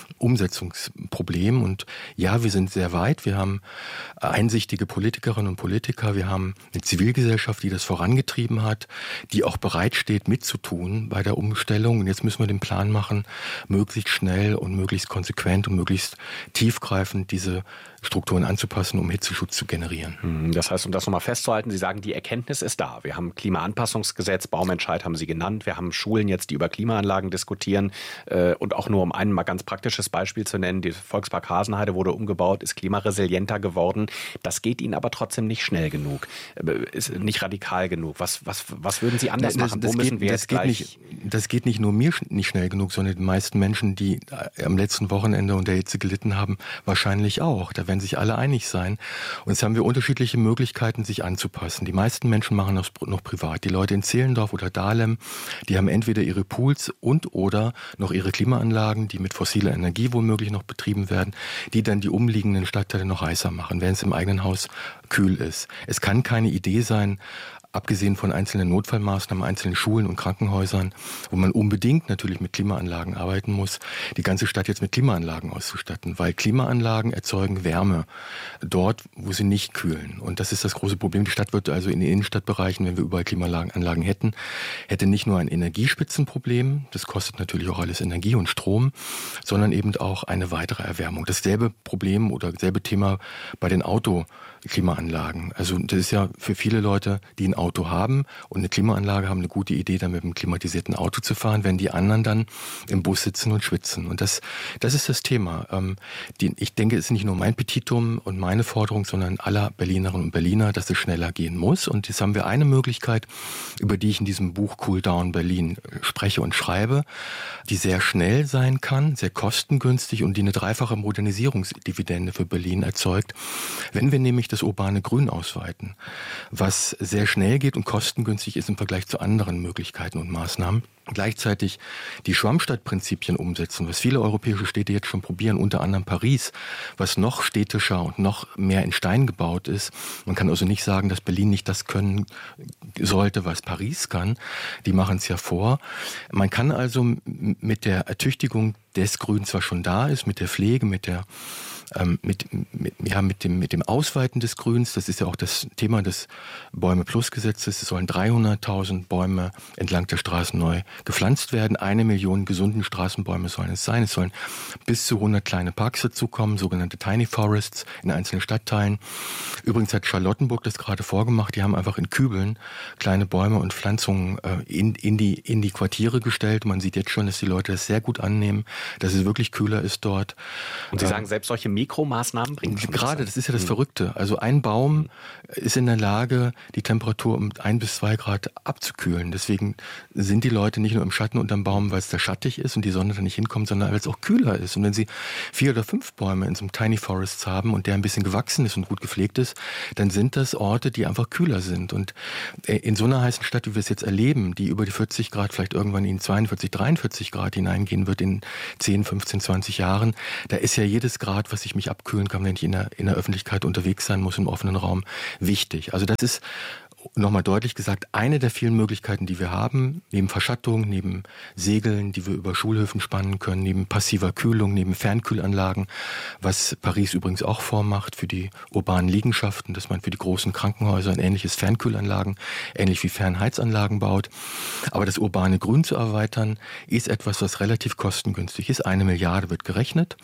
Umsetzungsproblem. Und ja, wir sind sehr weit. Wir haben einsichtige Politikerinnen und Politiker. Wir haben eine Zivilgesellschaft, die das vorangetrieben hat, die auch bereit steht, mitzutun bei der Umstellung. Und jetzt müssen wir den Plan machen, möglichst schnell und möglichst konsequent und möglichst tiefgreifend diese Strukturen anzupassen, um Hitzeschutz zu generieren. Das heißt, um das nochmal festzuhalten, Sie sagen, die Erkenntnis ist da. Wir haben Klimaanpassungsgesetz, Baumentscheid haben Sie genannt. Wir haben Schulen jetzt, die über Klimaanlagen diskutieren. Und auch nur um ein mal ganz praktisches Beispiel zu nennen, der Volkspark Hasenheide wurde umgebaut, ist klimaresilienter geworden. Das geht Ihnen aber trotzdem nicht schnell genug, ist nicht radikal genug. Was, was, was würden Sie anders das, machen? Das Wo geht, müssen wir das jetzt geht gleich... Nicht, das geht nicht nur mir nicht schnell genug, sondern die meisten Menschen, die am letzten Wochenende unter Hitze gelitten haben, wahrscheinlich auch. Da werden sich alle einig sein. Und jetzt haben wir unterschiedliche Möglichkeiten, sich anzupassen. Die meisten Menschen machen das noch privat. Die Leute in Zehlendorf oder Dahlem, die haben entweder ihre Pools und oder noch ihre Klimaanlagen, die mit fossiler Energie womöglich noch betrieben werden, die dann die umliegenden Stadtteile noch heißer machen, wenn es im eigenen Haus kühl ist. Es kann keine Idee sein, abgesehen von einzelnen Notfallmaßnahmen, einzelnen Schulen und Krankenhäusern, wo man unbedingt natürlich mit Klimaanlagen arbeiten muss, die ganze Stadt jetzt mit Klimaanlagen auszustatten, weil Klimaanlagen erzeugen Wärme dort, wo sie nicht kühlen. Und das ist das große Problem. Die Stadt wird also in den Innenstadtbereichen, wenn wir überall Klimaanlagen hätten, hätte nicht nur ein Energiespitzenproblem, das kostet natürlich auch alles Energie und Strom, sondern eben auch eine weitere Erwärmung. Dasselbe Problem oder dasselbe Thema bei den Autoklimaanlagen. Also das ist ja für viele Leute, die ein Auto haben und eine Klimaanlage haben, eine gute Idee, dann mit einem klimatisierten Auto zu fahren, wenn die anderen dann im Bus sitzen und schwitzen. Und das, das ist das Thema. Ähm, die, ich denke, es ist nicht nur mein Petitum und meine Forderung, sondern aller Berlinerinnen und Berliner, dass es schneller gehen muss. Und jetzt haben wir eine Möglichkeit, über die ich in diesem Buch Cool Down Berlin spreche und schreibe, die sehr schnell sein kann, sehr kostengünstig und die eine dreifache Modernisierungsdividende für Berlin erzeugt. Wenn wir nämlich das urbane urbane Grün ausweiten, was sehr schnell geht und kostengünstig ist im Vergleich zu anderen Möglichkeiten und Maßnahmen. Gleichzeitig die Schwammstadtprinzipien umsetzen, was viele europäische Städte jetzt schon probieren, unter anderem Paris, was noch städtischer und noch mehr in Stein gebaut ist. Man kann also nicht sagen, dass Berlin nicht das können sollte, was Paris kann. Die machen es ja vor. Man kann also mit der Ertüchtigung des Grüns, was schon da ist, mit der Pflege, mit der ähm, mit, mit, ja, mit dem, mit dem Ausweiten des Grüns, das ist ja auch das Thema des Bäume-Plus-Gesetzes, es sollen dreihunderttausend Bäume entlang der Straßen neu gepflanzt werden. Eine Million gesunden Straßenbäume sollen es sein. Es sollen bis zu hundert kleine Parks dazukommen, sogenannte Tiny Forests in einzelnen Stadtteilen. Übrigens hat Charlottenburg das gerade vorgemacht. Die haben einfach in Kübeln kleine Bäume und Pflanzungen äh, in, in, die, in die Quartiere gestellt. Man sieht jetzt schon, dass die Leute das sehr gut annehmen, dass es wirklich kühler ist dort. Und Sie sagen, selbst solche Mikromaßnahmen bringen schon gerade, das ist ja das Verrückte. Also ein Baum ist in der Lage, die Temperatur um ein bis zwei Grad abzukühlen. Deswegen sind die Leute nicht nur im Schatten unterm Baum, weil es da schattig ist und die Sonne da nicht hinkommt, sondern weil es auch kühler ist. Und wenn Sie vier oder fünf Bäume in so einem Tiny Forest haben und der ein bisschen gewachsen ist und gut gepflegt ist, dann sind das Orte, die einfach kühler sind. Und in so einer heißen Stadt, wie wir es jetzt erleben, die über die vierzig Grad, vielleicht irgendwann in zweiundvierzig, dreiundvierzig Grad hineingehen wird in zehn, fünfzehn, zwanzig Jahren, da ist ja jedes Grad, was ich mich abkühlen kann, wenn ich in der, in der Öffentlichkeit unterwegs sein muss, im offenen Raum, wichtig. Also das ist nochmal deutlich gesagt, eine der vielen Möglichkeiten, die wir haben, neben Verschattung, neben Segeln, die wir über Schulhöfen spannen können, neben passiver Kühlung, neben Fernkühlanlagen, was Paris übrigens auch vormacht für die urbanen Liegenschaften, dass man für die großen Krankenhäuser ein ähnliches Fernkühlanlagen, ähnlich wie Fernheizanlagen baut. Aber das urbane Grün zu erweitern, ist etwas, was relativ kostengünstig ist. Eine Milliarde wird gerechnet.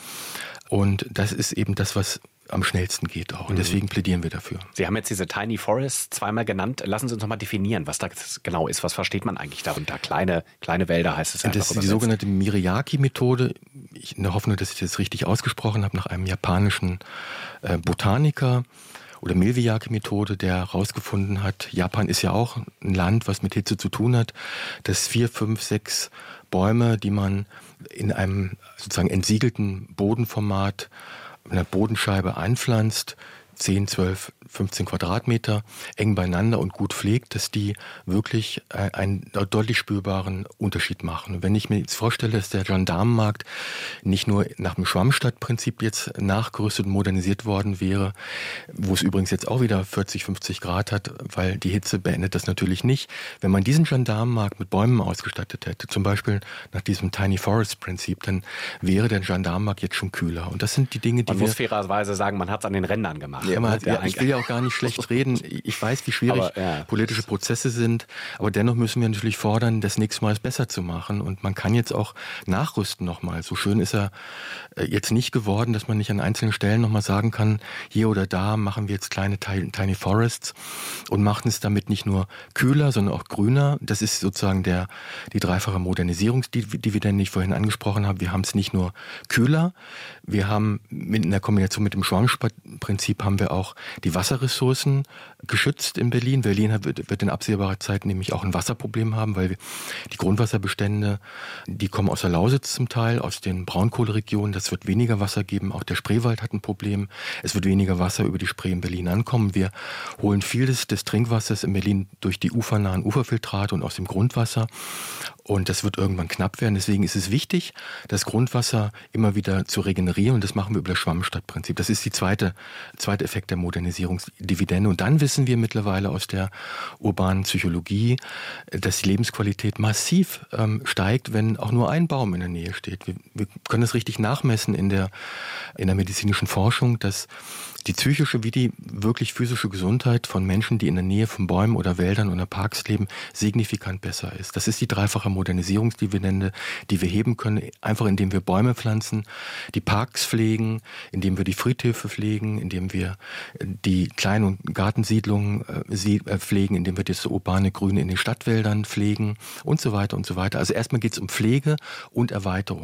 Und das ist eben das, was am schnellsten geht auch. Und deswegen plädieren wir dafür. Sie haben jetzt diese Tiny Forests zweimal genannt. Lassen Sie uns noch mal definieren, was das genau ist. Was versteht man eigentlich darunter? Kleine, kleine Wälder heißt es einfach. Das ist die sogenannte Miriaki-Methode. Ich in der Hoffnung, dass ich das richtig ausgesprochen habe, nach einem japanischen äh, Botaniker. Oder Milwiyaki-Methode, der herausgefunden hat, Japan ist ja auch ein Land, was mit Hitze zu tun hat, dass vier, fünf, sechs Bäume, die man in einem sozusagen entsiegelten Bodenformat, einer Bodenscheibe einpflanzt, zehn, zwölf, fünfzehn Quadratmeter, eng beieinander und gut pflegt, dass die wirklich einen deutlich spürbaren Unterschied machen. Und wenn ich mir jetzt vorstelle, dass der Gendarmenmarkt nicht nur nach dem Schwammstadtprinzip jetzt nachgerüstet und modernisiert worden wäre, wo es übrigens jetzt auch wieder vierzig, fünfzig Grad hat, weil die Hitze beendet das natürlich nicht. Wenn man diesen Gendarmenmarkt mit Bäumen ausgestattet hätte, zum Beispiel nach diesem Tiny Forest Prinzip, dann wäre der Gendarmenmarkt jetzt schon kühler. Und das sind die Dinge, die man wir... muss fairerweise sagen, man hat es an den Rändern gemacht. Ja, man hat, ja, ich will ja auch gar nicht schlecht reden. Ich weiß, wie schwierig aber, ja. politische Prozesse sind. Aber dennoch müssen wir natürlich fordern, das nächste Mal es besser zu machen. Und man kann jetzt auch nachrüsten nochmal. So schön ist er jetzt nicht geworden, dass man nicht an einzelnen Stellen nochmal sagen kann, hier oder da machen wir jetzt kleine Tiny Forests und machen es damit nicht nur kühler, sondern auch grüner. Das ist sozusagen der, die dreifache Modernisierungsdividende, die ich vorhin angesprochen habe. Wir haben es nicht nur kühler, wir haben in der Kombination mit dem Schwammstadtprinzip haben wir auch die Wasserressourcen geschützt in Berlin. Berlin wird, wird in absehbarer Zeit nämlich auch ein Wasserproblem haben, weil die Grundwasserbestände, die kommen aus der Lausitz zum Teil, aus den Braunkohleregionen. Das wird weniger Wasser geben. Auch der Spreewald hat ein Problem. Es wird weniger Wasser über die Spree in Berlin ankommen. Wir holen viel des, des Trinkwassers in Berlin durch die ufernahen Uferfiltrate und aus dem Grundwasser. Und das wird irgendwann knapp werden. Deswegen ist es wichtig, das Grundwasser immer wieder zu regenerieren. Und das machen wir über das Schwammstadtprinzip. Das ist die zweite, zweite Effekt der Modernisierungsdividende. Und dann wissen wir mittlerweile aus der urbanen Psychologie, dass die Lebensqualität massiv ähm, steigt, wenn auch nur ein Baum in der Nähe steht. Wir, wir können das richtig nachmessen in der, in der medizinischen Forschung, dass die psychische wie die wirklich physische Gesundheit von Menschen, die in der Nähe von Bäumen oder Wäldern oder Parks leben, signifikant besser ist. Das ist die dreifache Modernisierungsdividende, die wir heben können, einfach indem wir Bäume pflanzen, die Parks pflegen, indem wir die Friedhöfe pflegen, indem wir die Klein- und Gartensiedlungen äh, pflegen, indem wir das urbane Grün in den Stadtwäldern pflegen und so weiter und so weiter. Also erstmal geht es um Pflege und Erweiterung.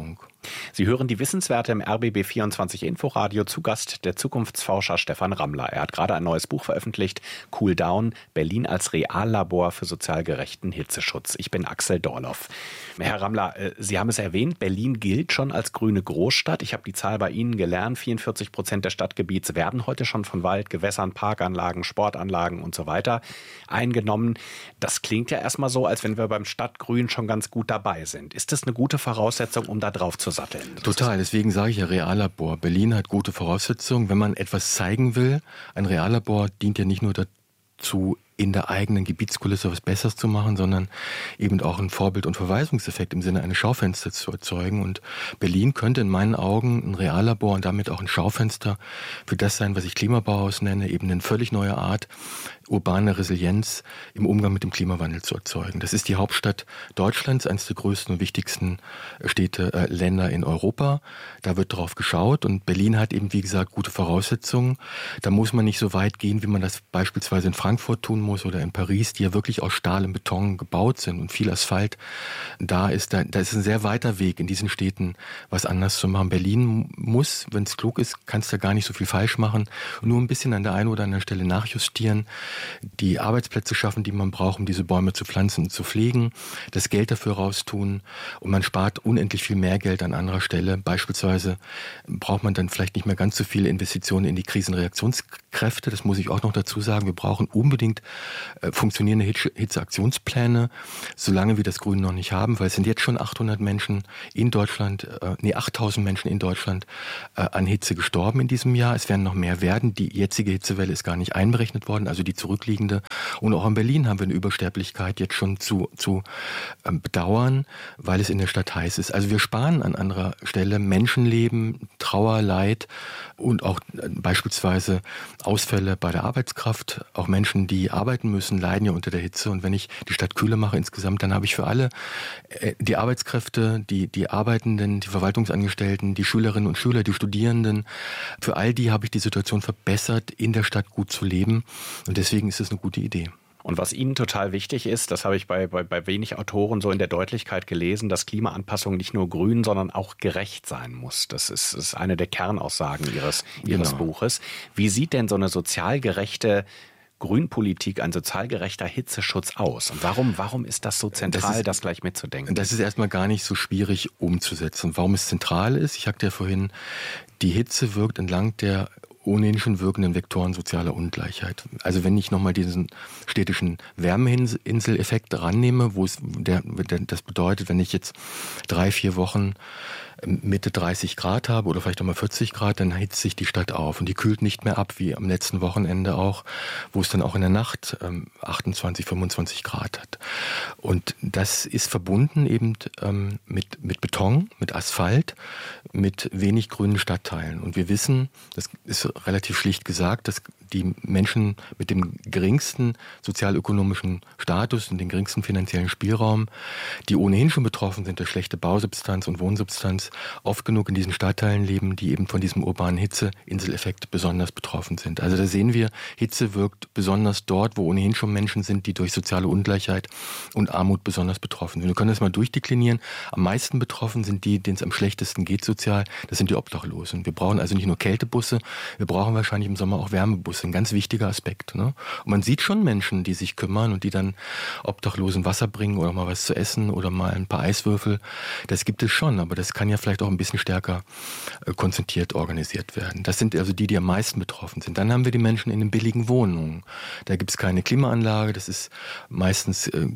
Sie hören die Wissenswerte im R B B vierundzwanzig Inforadio. Zu Gast der Zukunftsforscher Stefan Rammler. Er hat gerade ein neues Buch veröffentlicht, Cool Down, Berlin als Reallabor für sozial gerechten Hitzeschutz. Ich bin Axel Dorloff. Herr Rammler, Sie haben es erwähnt, Berlin gilt schon als grüne Großstadt. Ich habe die Zahl bei Ihnen gelernt. vierundvierzig Prozent des Stadtgebiets werden heute schon von Wald, Gewässern, Parkanlagen, Sportanlagen und so weiter eingenommen. Das klingt ja erstmal so, als wenn wir beim Stadtgrün schon ganz gut dabei sind. Ist das eine gute Voraussetzung, um da drauf zu satteln? Total, deswegen sage ich ja Reallabor. Berlin hat gute Voraussetzungen. Wenn man etwas zeigen will, ein Reallabor dient ja nicht nur dazu, in der eigenen Gebietskulisse was Besseres zu machen, sondern eben auch einen Vorbild- und Verweisungseffekt im Sinne eines Schaufensters zu erzeugen. Und Berlin könnte in meinen Augen ein Reallabor und damit auch ein Schaufenster für das sein, was ich Klimabauhaus nenne, eben eine völlig neue Art, urbane Resilienz im Umgang mit dem Klimawandel zu erzeugen. Das ist die Hauptstadt Deutschlands, eines der größten und wichtigsten Städte, äh, Länder in Europa. Da wird drauf geschaut und Berlin hat eben, wie gesagt, gute Voraussetzungen. Da muss man nicht so weit gehen, wie man das beispielsweise in Frankfurt tun muss oder in Paris, die ja wirklich aus Stahl und Beton gebaut sind und viel Asphalt da ist. Da, da ist ein sehr weiter Weg in diesen Städten, was anders zu machen. Berlin muss, wenn es klug ist, kannst du gar nicht so viel falsch machen, nur ein bisschen an der einen oder anderen Stelle nachjustieren, die Arbeitsplätze schaffen, die man braucht, um diese Bäume zu pflanzen und zu pflegen, das Geld dafür raustun und man spart unendlich viel mehr Geld an anderer Stelle. Beispielsweise braucht man dann vielleicht nicht mehr ganz so viele Investitionen in die Krisenreaktionskräfte. Das muss ich auch noch dazu sagen. Wir brauchen unbedingt äh, funktionierende Hitzeaktionspläne, solange wir das Grün noch nicht haben, weil es sind jetzt schon achthundert Menschen in Deutschland, äh, nee, achttausend Menschen in Deutschland äh, an Hitze gestorben in diesem Jahr. Es werden noch mehr werden. Die jetzige Hitzewelle ist gar nicht einberechnet worden, also die zurückliegende. Und auch in Berlin haben wir eine Übersterblichkeit jetzt schon zu, zu ähm, bedauern, weil es in der Stadt heiß ist. Also wir sparen an anderer Stelle Menschenleben, Trauer, Leid und auch äh, beispielsweise Ausfälle bei der Arbeitskraft. Auch Menschen, die arbeiten müssen, leiden ja unter der Hitze. Und wenn ich die Stadt kühler mache insgesamt, dann habe ich für alle äh, die Arbeitskräfte, die, die Arbeitenden, die Verwaltungsangestellten, die Schülerinnen und Schüler, die Studierenden, für all die habe ich die Situation verbessert, in der Stadt gut zu leben. Und deswegen ist es eine gute Idee. Und was Ihnen total wichtig ist, das habe ich bei, bei, bei wenig Autoren so in der Deutlichkeit gelesen, dass Klimaanpassung nicht nur grün, sondern auch gerecht sein muss. Das ist, ist eine der Kernaussagen Ihres, Ihres genau. Buches. Wie sieht denn so eine sozial gerechte Grünpolitik, ein sozial gerechter Hitzeschutz aus? Und warum, warum ist das so zentral, das, ist, das gleich mitzudenken? Das ist erstmal gar nicht so schwierig umzusetzen. Warum es zentral ist, ich sagte ja vorhin, die Hitze wirkt entlang der ohnehin schon wirkenden Vektoren sozialer Ungleichheit. Also wenn ich nochmal diesen städtischen Wärmeinsel-Effekt rannehme, wo es der, der, das bedeutet, wenn ich jetzt drei, vier Wochen Mitte dreißig Grad habe oder vielleicht auch mal vierzig Grad, dann hitzt sich die Stadt auf und die kühlt nicht mehr ab, wie am letzten Wochenende auch, wo es dann auch in der Nacht ähm, achtundzwanzig, fünfundzwanzig Grad hat. Und das ist verbunden eben ähm, mit, mit Beton, mit Asphalt, mit wenig grünen Stadtteilen. Und wir wissen, das ist relativ schlicht gesagt, dass die Menschen mit dem geringsten sozialökonomischen Status und dem geringsten finanziellen Spielraum, die ohnehin schon betroffen sind durch schlechte Bausubstanz und Wohnsubstanz, oft genug in diesen Stadtteilen leben, die eben von diesem urbanen Hitzeinseleffekt besonders betroffen sind. Also da sehen wir, Hitze wirkt besonders dort, wo ohnehin schon Menschen sind, die durch soziale Ungleichheit und Armut besonders betroffen sind. Wir können das mal durchdeklinieren. Am meisten betroffen sind die, denen es am schlechtesten geht sozial. Das sind die Obdachlosen. Wir brauchen also nicht nur Kältebusse, wir brauchen wahrscheinlich im Sommer auch Wärmebusse. Ein ganz wichtiger Aspekt. Ne? Und man sieht schon Menschen, die sich kümmern und die dann Obdachlosen Wasser bringen oder mal was zu essen oder mal ein paar Eiswürfel. Das gibt es schon, aber das kann ja vielleicht auch ein bisschen stärker äh, konzentriert organisiert werden. Das sind also die, die am meisten betroffen sind. Dann haben wir die Menschen in den billigen Wohnungen. Da gibt es keine Klimaanlage, das ist meistens äh,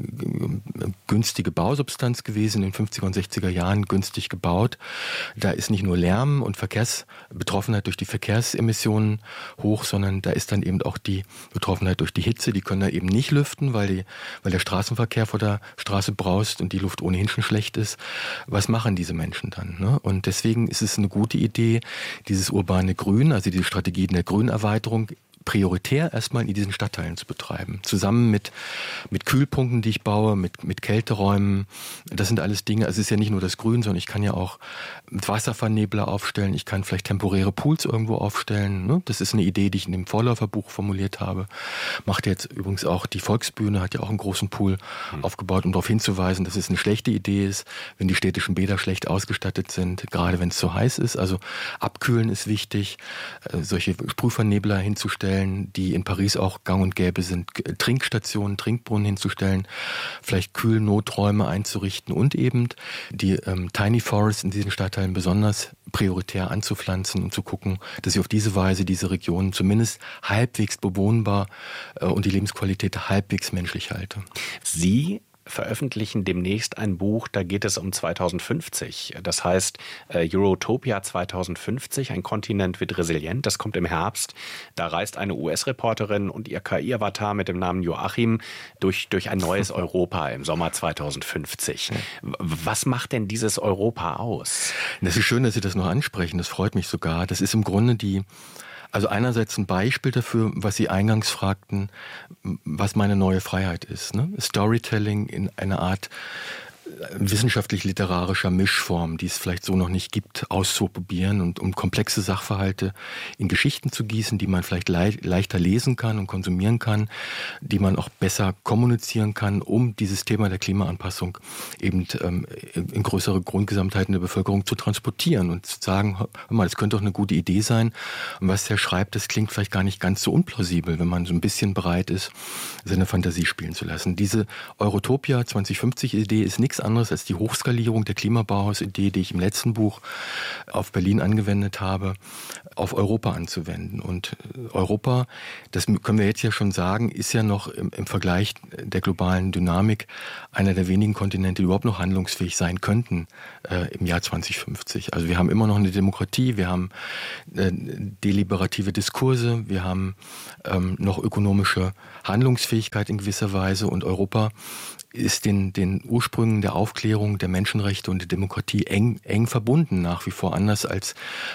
günstige Bausubstanz gewesen, in den fünfziger und sechziger Jahren günstig gebaut. Da ist nicht nur Lärm und Verkehrsbetroffenheit durch die Verkehrsemissionen hoch, sondern da ist dann eben auch die Betroffenheit durch die Hitze. Die können da eben nicht lüften, weil, die, weil der Straßenverkehr vor der Straße braust und die Luft ohnehin schon schlecht ist. Was machen diese Menschen dann? Ne? Und deswegen ist es eine gute Idee, dieses urbane Grün, also diese Strategien der Grünerweiterung prioritär erstmal in diesen Stadtteilen zu betreiben. Zusammen mit, mit Kühlpunkten, die ich baue, mit, mit Kälteräumen. Das sind alles Dinge, also es ist ja nicht nur das Grün, sondern ich kann ja auch Wasservernebler aufstellen, ich kann vielleicht temporäre Pools irgendwo aufstellen. Ne? Das ist eine Idee, die ich in dem Vorläuferbuch formuliert habe. Macht jetzt übrigens auch die Volksbühne, hat ja auch einen großen Pool mhm. aufgebaut, um darauf hinzuweisen, dass es eine schlechte Idee ist, wenn die städtischen Bäder schlecht ausgestattet sind, gerade wenn es zu heiß ist. Also abkühlen ist wichtig, äh, solche Sprühvernebler hinzustellen, die in Paris auch gang und gäbe sind, Trinkstationen, Trinkbrunnen hinzustellen, vielleicht Kühlnoträume einzurichten und eben die ähm, Tiny Forests in diesen Stadtteilen besonders prioritär anzupflanzen und zu gucken, dass ich auf diese Weise diese Region zumindest halbwegs bewohnbar äh, und die Lebensqualität halbwegs menschlich halte. Sie veröffentlichen demnächst ein Buch, da geht es um zweitausendfünfzig. Das heißt äh, Eurotopia zweitausendfünfzig, ein Kontinent wird resilient. Das kommt im Herbst. Da reist eine U S-Reporterin und ihr K I-Avatar mit dem Namen Joachim durch, durch ein neues Europa im Sommer zweitausendfünfzig. Was macht denn dieses Europa aus? Das ist schön, dass Sie das noch ansprechen. Das freut mich sogar. Das ist im Grunde die Also einerseits ein Beispiel dafür, was Sie eingangs fragten, was meine neue Freiheit ist. Ne? Storytelling in einer Art wissenschaftlich-literarischer Mischform, die es vielleicht so noch nicht gibt, auszuprobieren und um komplexe Sachverhalte in Geschichten zu gießen, die man vielleicht le- leichter lesen kann und konsumieren kann, die man auch besser kommunizieren kann, um dieses Thema der Klimaanpassung eben ähm, in größere Grundgesamtheiten der Bevölkerung zu transportieren und zu sagen, hör mal, das könnte doch eine gute Idee sein. Und was der schreibt, das klingt vielleicht gar nicht ganz so unplausibel, wenn man so ein bisschen bereit ist, seine Fantasie spielen zu lassen. Diese Eurotopia zweitausendfünfzig-Idee ist nichts anderes als die Hochskalierung der Klimabauhaus-Idee, die ich im letzten Buch auf Berlin angewendet habe, auf Europa anzuwenden. Und Europa, das können wir jetzt ja schon sagen, ist ja noch im, im Vergleich der globalen Dynamik einer der wenigen Kontinente, die überhaupt noch handlungsfähig sein könnten äh, im Jahr zweitausendfünfzig. Also wir haben immer noch eine Demokratie, wir haben äh, deliberative Diskurse, wir haben ähm, noch ökonomische Handlungsfähigkeit in gewisser Weise und Europa ist den, den Ursprüngen der Aufklärung, der Menschenrechte und der Demokratie eng, eng verbunden, nach wie vor anders als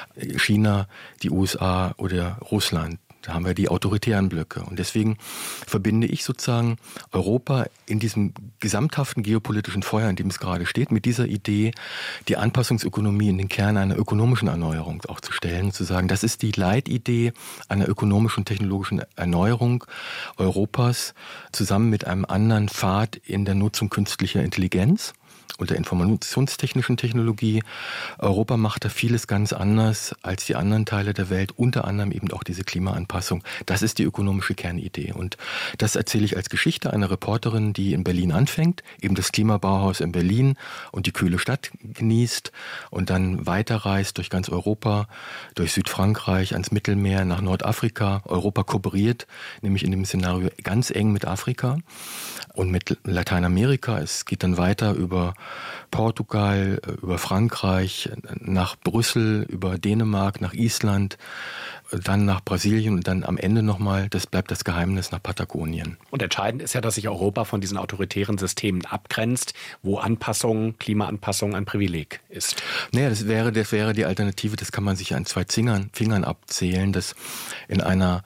China, die U S A oder Russland. Da haben wir die autoritären Blöcke. Und deswegen verbinde ich sozusagen Europa in diesem gesamthaften geopolitischen Feuer, in dem es gerade steht, mit dieser Idee, die Anpassungsökonomie in den Kern einer ökonomischen Erneuerung auch zu stellen, zu sagen, das ist die Leitidee einer ökonomischen und technologischen Erneuerung Europas, zusammen mit einem anderen Pfad in der Nutzung künstlicher Intelligenz und der informationstechnischen Technologie. Europa macht da vieles ganz anders als die anderen Teile der Welt, unter anderem eben auch diese Klimaanpassung. Das ist die ökonomische Kernidee. Und das erzähle ich als Geschichte einer Reporterin, die in Berlin anfängt, eben das Klimabauhaus in Berlin und die kühle Stadt genießt und dann weiterreist durch ganz Europa, durch Südfrankreich, ans Mittelmeer, nach Nordafrika. Europa kooperiert, nämlich in dem Szenario ganz eng mit Afrika und mit Lateinamerika. Es geht dann weiter über Portugal, über Frankreich, nach Brüssel, über Dänemark, nach Island, dann nach Brasilien und dann am Ende nochmal, das bleibt das Geheimnis, nach Patagonien. Und entscheidend ist ja, dass sich Europa von diesen autoritären Systemen abgrenzt, wo Anpassung, Klimaanpassung ein Privileg ist. Naja, das wäre, das wäre die Alternative, das kann man sich an zwei Fingern, Fingern abzählen, dass in einer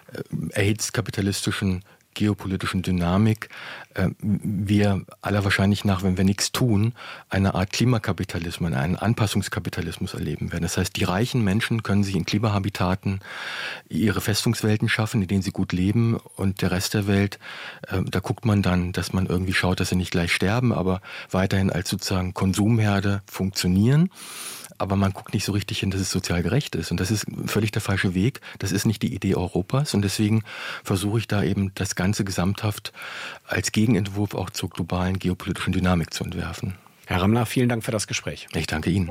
erhitzt kapitalistischen geopolitischen Dynamik äh, wir aller Wahrscheinlich nach, wenn wir nichts tun, eine Art Klimakapitalismus, einen Anpassungskapitalismus erleben werden. Das heißt, die reichen Menschen können sich in Klimahabitaten ihre Festungswelten schaffen, in denen sie gut leben und der Rest der Welt, äh, da guckt man dann, dass man irgendwie schaut, dass sie nicht gleich sterben, aber weiterhin als sozusagen Konsumherde funktionieren. Aber man guckt nicht so richtig hin, dass es sozial gerecht ist. Und das ist völlig der falsche Weg. Das ist nicht die Idee Europas. Und deswegen versuche ich da eben das Ganze gesamthaft als Gegenentwurf auch zur globalen geopolitischen Dynamik zu entwerfen. Herr Rammler, vielen Dank für das Gespräch. Ich danke Ihnen.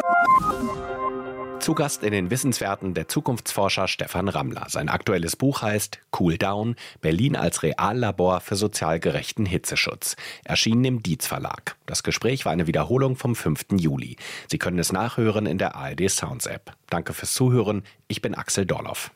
Zu Gast in den Wissenswerten der Zukunftsforscher Stefan Rammler. Sein aktuelles Buch heißt Cool Down, Berlin als Reallabor für sozial gerechten Hitzeschutz. Erschienen im Dietz Verlag. Das Gespräch war eine Wiederholung vom fünften Juli. Sie können es nachhören in der A R D Sounds App. Danke fürs Zuhören. Ich bin Axel Dorloff.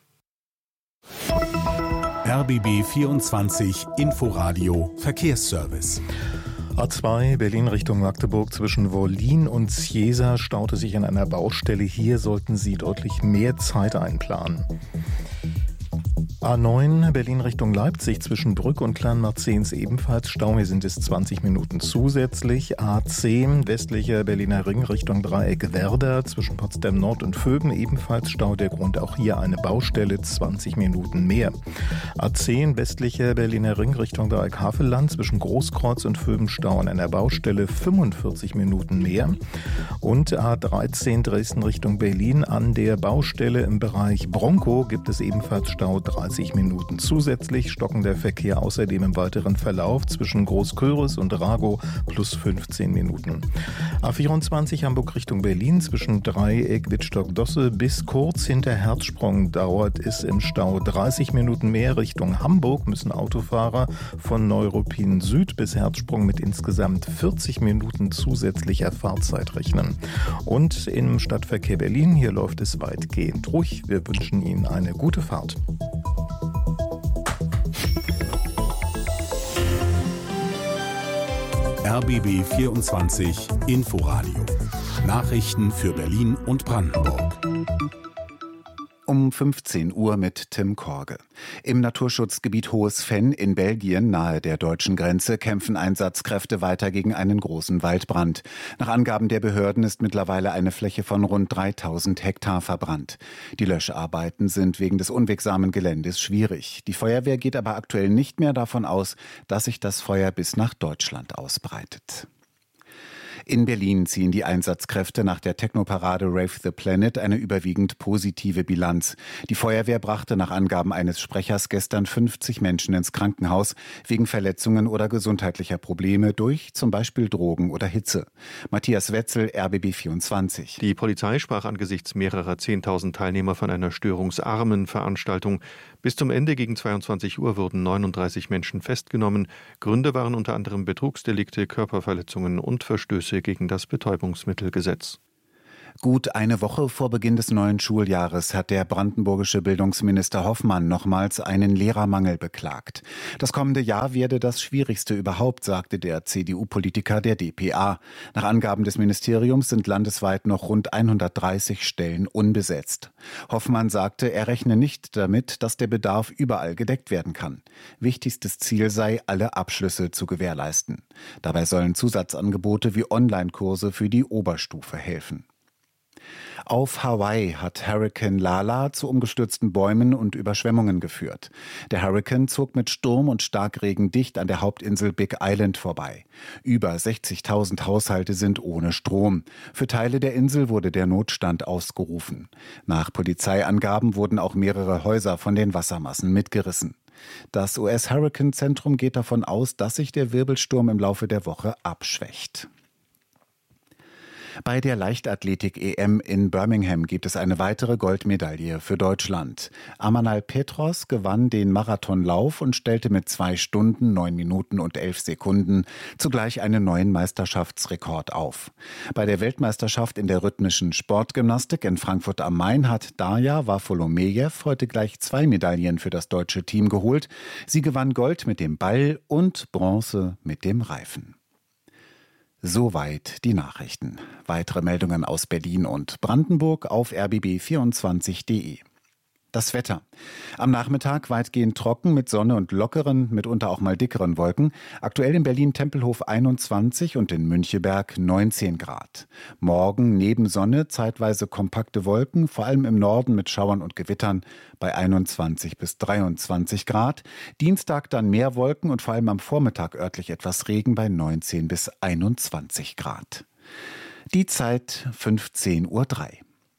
R B B vierundzwanzig Inforadio Verkehrsservice. A zwei Berlin Richtung Magdeburg zwischen Wollin und Ciesa staute sich an einer Baustelle. Hier sollten Sie deutlich mehr Zeit einplanen. A neun Berlin Richtung Leipzig zwischen Brück und Kleinmarzens ebenfalls Stau. Hier sind es zwanzig Minuten zusätzlich. A zehn westlicher Berliner Ring Richtung Dreieck Werder zwischen Potsdam Nord und Vöben ebenfalls Stau. Der Grund auch hier eine Baustelle, zwanzig Minuten mehr. A zehn westlicher Berliner Ring Richtung Dreieck Havelland zwischen Großkreuz und Vöben Stau an einer Baustelle, fünfundvierzig Minuten mehr. Und A dreizehn Dresden Richtung Berlin an der Baustelle im Bereich Bronkow gibt es ebenfalls Stau, dreißig Minuten zusätzlich. Stockender Verkehr außerdem im weiteren Verlauf zwischen Großköris und Ragow plus fünfzehn Minuten. A vierundzwanzig Hamburg Richtung Berlin zwischen Dreieck Wittstock-Dosse bis kurz hinter Herzsprung dauert es im Stau dreißig Minuten mehr. Richtung Hamburg müssen Autofahrer von Neuruppin Süd bis Herzsprung mit insgesamt vierzig Minuten zusätzlicher Fahrzeit rechnen. Und im Stadtverkehr Berlin, hier läuft es weitgehend ruhig. Wir wünschen Ihnen eine gute Fahrt. R B B vierundzwanzig Inforadio. Nachrichten für Berlin und Brandenburg. Um fünfzehn Uhr mit Tim Korge. Im Naturschutzgebiet Hohes Venn in Belgien nahe der deutschen Grenze kämpfen Einsatzkräfte weiter gegen einen großen Waldbrand. Nach Angaben der Behörden ist mittlerweile eine Fläche von rund dreitausend Hektar verbrannt. Die Löscharbeiten sind wegen des unwegsamen Geländes schwierig. Die Feuerwehr geht aber aktuell nicht mehr davon aus, dass sich das Feuer bis nach Deutschland ausbreitet. In Berlin ziehen die Einsatzkräfte nach der Technoparade Rave the Planet eine überwiegend positive Bilanz. Die Feuerwehr brachte nach Angaben eines Sprechers gestern fünfzig Menschen ins Krankenhaus wegen Verletzungen oder gesundheitlicher Probleme durch zum Beispiel Drogen oder Hitze. Matthias Wetzel, R B B vierundzwanzig. Die Polizei sprach angesichts mehrerer zehntausend Teilnehmer von einer störungsarmen Veranstaltung. Bis zum Ende gegen zweiundzwanzig Uhr wurden neununddreißig Menschen festgenommen. Gründe waren unter anderem Betrugsdelikte, Körperverletzungen und Verstöße gegen das Betäubungsmittelgesetz. Gut eine Woche vor Beginn des neuen Schuljahres hat der brandenburgische Bildungsminister Hoffmann nochmals einen Lehrermangel beklagt. Das kommende Jahr werde das schwierigste überhaupt, sagte der C D U-Politiker der d p a. Nach Angaben des Ministeriums sind landesweit noch rund hundertdreißig Stellen unbesetzt. Hoffmann sagte, er rechne nicht damit, dass der Bedarf überall gedeckt werden kann. Wichtigstes Ziel sei, alle Abschlüsse zu gewährleisten. Dabei sollen Zusatzangebote wie Online-Kurse für die Oberstufe helfen. Auf Hawaii hat Hurrikan Lala zu umgestürzten Bäumen und Überschwemmungen geführt. Der Hurrikan zog mit Sturm und Starkregen dicht an der Hauptinsel Big Island vorbei. Über sechzigtausend Haushalte sind ohne Strom. Für Teile der Insel wurde der Notstand ausgerufen. Nach Polizeiangaben wurden auch mehrere Häuser von den Wassermassen mitgerissen. Das U S-Hurrikan-Zentrum geht davon aus, dass sich der Wirbelsturm im Laufe der Woche abschwächt. Bei der Leichtathletik-E M in Birmingham gibt es eine weitere Goldmedaille für Deutschland. Amanal Petros gewann den Marathonlauf und stellte mit zwei Stunden, neun Minuten und elf Sekunden zugleich einen neuen Meisterschaftsrekord auf. Bei der Weltmeisterschaft in der rhythmischen Sportgymnastik in Frankfurt am Main hat Darja Wafolomejew heute gleich zwei Medaillen für das deutsche Team geholt. Sie gewann Gold mit dem Ball und Bronze mit dem Reifen. Soweit die Nachrichten. Weitere Meldungen aus Berlin und Brandenburg auf r b b vierundzwanzig punkt de. Das Wetter. Am Nachmittag weitgehend trocken mit Sonne und lockeren, mitunter auch mal dickeren Wolken. Aktuell in Berlin-Tempelhof einundzwanzig und in Müncheberg neunzehn Grad. Morgen neben Sonne zeitweise kompakte Wolken, vor allem im Norden mit Schauern und Gewittern bei einundzwanzig bis dreiundzwanzig Grad. Dienstag dann mehr Wolken und vor allem am Vormittag örtlich etwas Regen bei neunzehn bis einundzwanzig Grad. Die Zeit fünfzehn Uhr drei.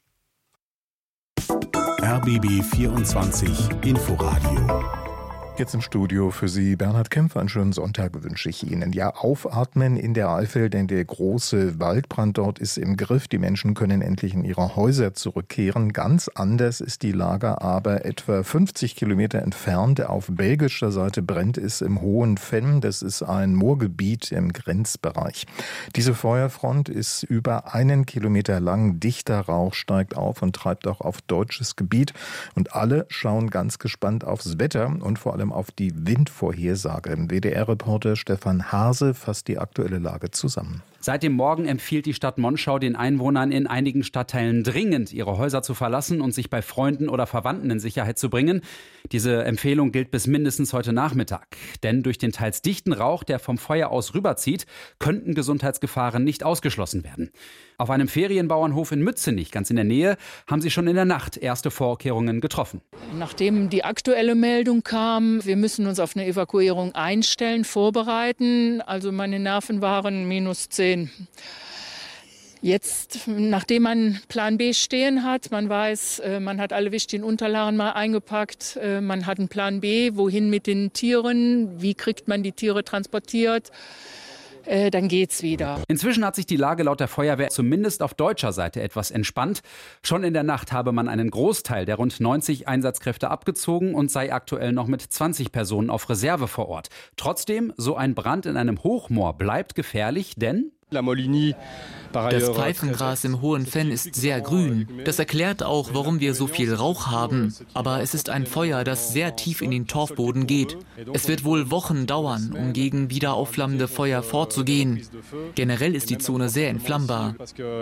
R B B vierundzwanzig Inforadio. Jetzt im Studio für Sie Bernhard Kempfer. Einen schönen Sonntag wünsche ich Ihnen. Ja, aufatmen in der Eifel, denn der große Waldbrand dort ist im Griff. Die Menschen können endlich in ihre Häuser zurückkehren. Ganz anders ist die Lage aber etwa fünfzig Kilometer entfernt. Auf belgischer Seite brennt es im Hohen Venn. Das ist ein Moorgebiet im Grenzbereich. Diese Feuerfront ist über einen Kilometer lang. Dichter Rauch steigt auf und treibt auch auf deutsches Gebiet. Und alle schauen ganz gespannt aufs Wetter und vor allem auf die Windvorhersage. W D R-Reporter Stefan Hase fasst die aktuelle Lage zusammen. Seit dem Morgen empfiehlt die Stadt Monschau den Einwohnern in einigen Stadtteilen dringend, ihre Häuser zu verlassen und sich bei Freunden oder Verwandten in Sicherheit zu bringen. Diese Empfehlung gilt bis mindestens heute Nachmittag. Denn durch den teils dichten Rauch, der vom Feuer aus rüberzieht, könnten Gesundheitsgefahren nicht ausgeschlossen werden. Auf einem Ferienbauernhof in Mützenich, ganz in der Nähe, haben sie schon in der Nacht erste Vorkehrungen getroffen. Nachdem die aktuelle Meldung kam, wir müssen uns auf eine Evakuierung einstellen, vorbereiten. Also meine Nerven waren minus zehn. Jetzt, nachdem man Plan B stehen hat, man weiß, man hat alle wichtigen Unterlagen mal eingepackt, man hat einen Plan B, wohin mit den Tieren, wie kriegt man die Tiere transportiert, dann geht's wieder. Inzwischen hat sich die Lage laut der Feuerwehr zumindest auf deutscher Seite etwas entspannt. Schon in der Nacht habe man einen Großteil der rund neunzig Einsatzkräfte abgezogen und sei aktuell noch mit zwanzig Personen auf Reserve vor Ort. Trotzdem, so ein Brand in einem Hochmoor bleibt gefährlich, denn das Pfeifengras im Hohen Fenn ist sehr grün. Das erklärt auch, warum wir so viel Rauch haben. Aber es ist ein Feuer, das sehr tief in den Torfboden geht. Es wird wohl Wochen dauern, um gegen wieder aufflammende Feuer vorzugehen. Generell ist die Zone sehr entflammbar.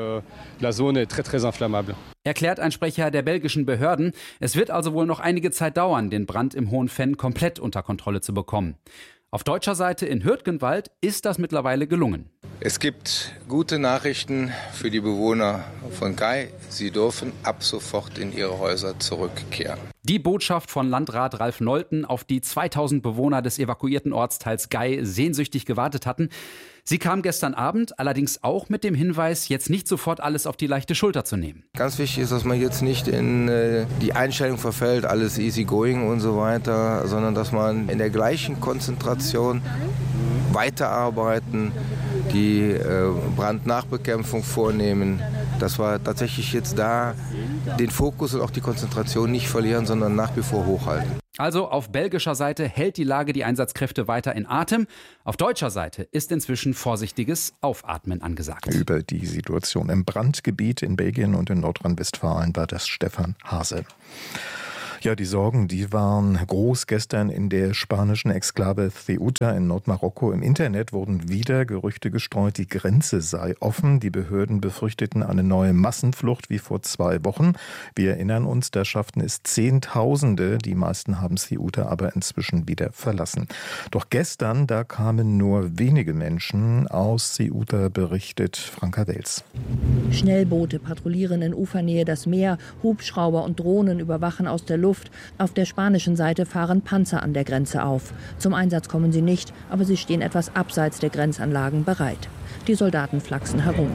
Erklärt ein Sprecher der belgischen Behörden. Es wird also wohl noch einige Zeit dauern, den Brand im Hohen Fenn komplett unter Kontrolle zu bekommen. Auf deutscher Seite in Hürtgenwald ist das mittlerweile gelungen. Es gibt gute Nachrichten für die Bewohner von Gei. Sie dürfen ab sofort in ihre Häuser zurückkehren. Die Botschaft von Landrat Ralf Nolten, auf die zweitausend Bewohner des evakuierten Ortsteils Gei sehnsüchtig gewartet hatten. Sie kam gestern Abend, allerdings auch mit dem Hinweis, jetzt nicht sofort alles auf die leichte Schulter zu nehmen. Ganz wichtig ist, dass man jetzt nicht in äh, die Einstellung verfällt, alles easy going und so weiter, sondern dass man in der gleichen Konzentration weiterarbeiten, die äh, Brandnachbekämpfung vornehmen, dass wir tatsächlich jetzt da den Fokus und auch die Konzentration nicht verlieren, sondern nach wie vor hochhalten. Also auf belgischer Seite hält die Lage die Einsatzkräfte weiter in Atem. Auf deutscher Seite ist inzwischen vorsichtiges Aufatmen angesagt. Über die Situation im Brandgebiet in Belgien und in Nordrhein-Westfalen war das Stefan Hase. Ja, die Sorgen, die waren groß gestern in der spanischen Exklave Ceuta in Nordmarokko. Im Internet wurden wieder Gerüchte gestreut, die Grenze sei offen. Die Behörden befürchteten eine neue Massenflucht wie vor zwei Wochen. Wir erinnern uns, da schafften es Zehntausende. Die meisten haben Ceuta aber inzwischen wieder verlassen. Doch gestern, da kamen nur wenige Menschen aus Ceuta, berichtet Franka Wels. Schnellboote patrouillieren in Ufernähe das Meer, Hubschrauber und Drohnen überwachen aus der Luft. Auf der spanischen Seite fahren Panzer an der Grenze auf. Zum Einsatz kommen sie nicht, aber sie stehen etwas abseits der Grenzanlagen bereit. Die Soldaten flachsen herum.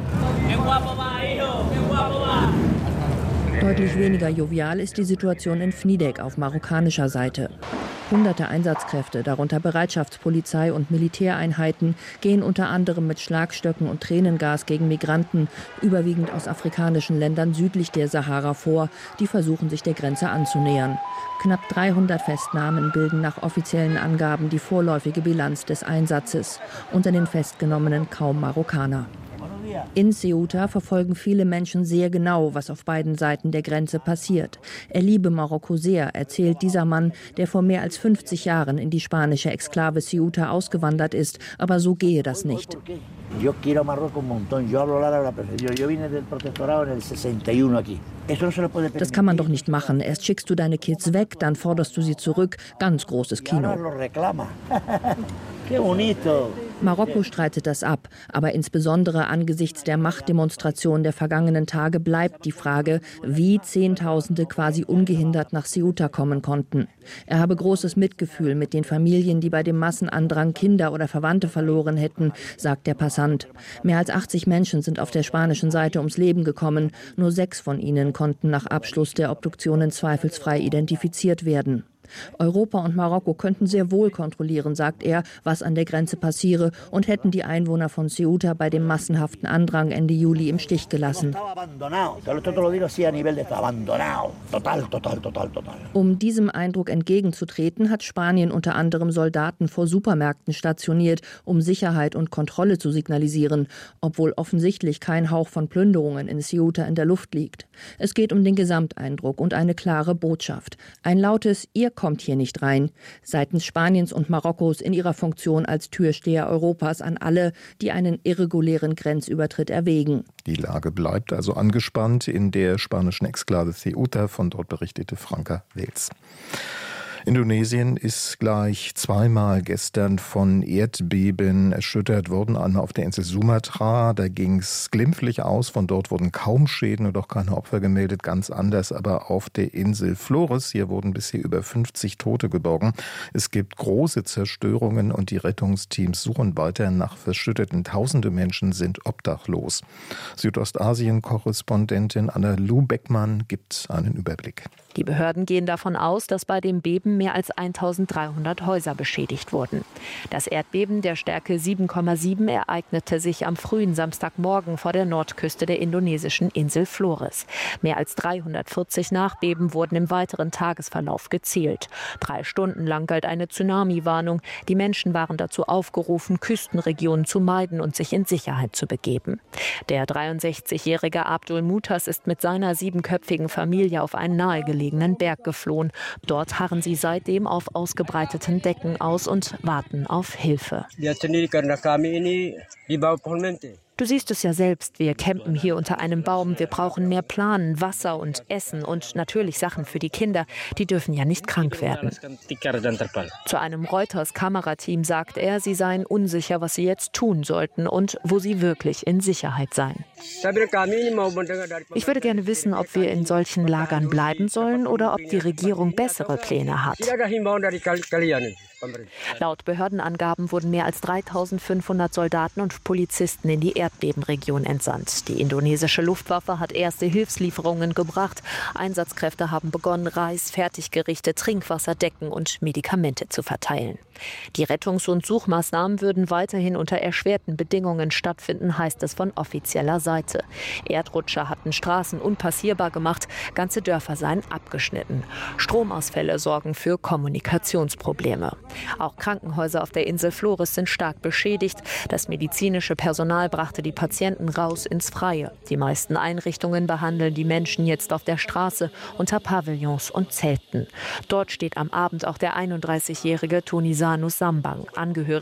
Deutlich weniger jovial ist die Situation in Fnidek auf marokkanischer Seite. Hunderte Einsatzkräfte, darunter Bereitschaftspolizei und Militäreinheiten, gehen unter anderem mit Schlagstöcken und Tränengas gegen Migranten, überwiegend aus afrikanischen Ländern südlich der Sahara vor, die versuchen, sich der Grenze anzunähern. Knapp dreihundert Festnahmen bilden nach offiziellen Angaben die vorläufige Bilanz des Einsatzes. Unter den Festgenommenen kaum Marokkaner. In Ceuta verfolgen viele Menschen sehr genau, was auf beiden Seiten der Grenze passiert. Er liebe Marokko sehr, erzählt dieser Mann, der vor mehr als fünfzig Jahren in die spanische Exklave Ceuta ausgewandert ist. Aber so gehe das nicht. Das kann man doch nicht machen. Erst schickst du deine Kids weg, dann forderst du sie zurück. Ganz großes Kino. Marokko streitet das ab, aber insbesondere angesichts der Machtdemonstration der vergangenen Tage bleibt die Frage, wie Zehntausende quasi ungehindert nach Ceuta kommen konnten. Er habe großes Mitgefühl mit den Familien, die bei dem Massenandrang Kinder oder Verwandte verloren hätten, sagt der Passant. Mehr als achtzig Menschen sind auf der spanischen Seite ums Leben gekommen. Nur sechs von ihnen konnten nach Abschluss der Obduktionen zweifelsfrei identifiziert werden. Europa und Marokko könnten sehr wohl kontrollieren, sagt er, was an der Grenze passiere, und hätten die Einwohner von Ceuta bei dem massenhaften Andrang Ende Juli im Stich gelassen. Um diesem Eindruck entgegenzutreten, hat Spanien unter anderem Soldaten vor Supermärkten stationiert, um Sicherheit und Kontrolle zu signalisieren, obwohl offensichtlich kein Hauch von Plünderungen in Ceuta in der Luft liegt. Es geht um den Gesamteindruck und eine klare Botschaft. Ein lautes "Ihr kommt hier nicht rein. Seitens Spaniens und Marokkos in ihrer Funktion als Türsteher Europas an alle, die einen irregulären Grenzübertritt erwägen. Die Lage bleibt also angespannt in der spanischen Exklave Ceuta, von dort berichtete Franka Wels. Indonesien ist gleich zweimal gestern von Erdbeben erschüttert worden. Einmal auf der Insel Sumatra, da ging es glimpflich aus. Von dort wurden kaum Schäden und auch keine Opfer gemeldet. Ganz anders aber auf der Insel Flores. Hier wurden bisher über fünfzig Tote geborgen. Es gibt große Zerstörungen und die Rettungsteams suchen weiter nach Verschütteten. Tausende Menschen sind obdachlos. Südostasien-Korrespondentin Anna-Lu Beckmann gibt einen Überblick. Die Behörden gehen davon aus, dass bei dem Beben mehr als eintausenddreihundert Häuser beschädigt wurden. Das Erdbeben der Stärke sieben Komma sieben ereignete sich am frühen Samstagmorgen vor der Nordküste der indonesischen Insel Flores. Mehr als dreihundertvierzig Nachbeben wurden im weiteren Tagesverlauf gezählt. Drei Stunden lang galt eine Tsunami-Warnung. Die Menschen waren dazu aufgerufen, Küstenregionen zu meiden und sich in Sicherheit zu begeben. Der dreiundsechzigjährige Abdul Mutas ist mit seiner siebenköpfigen Familie auf einen nahegelegenen Berg geflohen. Dort harren sie seitdem auf ausgebreiteten Decken aus und warten auf Hilfe. Du siehst es ja selbst, wir campen hier unter einem Baum. Wir brauchen mehr Plan, Wasser und Essen und natürlich Sachen für die Kinder. Die dürfen ja nicht krank werden. Zu einem Reuters-Kamerateam sagt er, sie seien unsicher, was sie jetzt tun sollten und wo sie wirklich in Sicherheit seien. Ich würde gerne wissen, ob wir in solchen Lagern bleiben sollen oder ob die Regierung bessere Pläne hat. Laut Behördenangaben wurden mehr als dreitausendfünfhundert Soldaten und Polizisten in die Erdbebenregion entsandt. Die indonesische Luftwaffe hat erste Hilfslieferungen gebracht. Einsatzkräfte haben begonnen, Reis, Fertiggerichte, Trinkwasser, Decken und Medikamente zu verteilen. Die Rettungs- und Suchmaßnahmen würden weiterhin unter erschwerten Bedingungen stattfinden, heißt es von offizieller Seite. Erdrutsche hatten Straßen unpassierbar gemacht, ganze Dörfer seien abgeschnitten. Stromausfälle sorgen für Kommunikationsprobleme. Auch Krankenhäuser auf der Insel Flores sind stark beschädigt. Das medizinische Personal brachte die Patienten raus ins Freie. Die meisten Einrichtungen behandeln die Menschen jetzt auf der Straße unter Pavillons und Zelten. Dort steht am Abend auch der einunddreißigjährige Tunisano Sambang, Angehöriger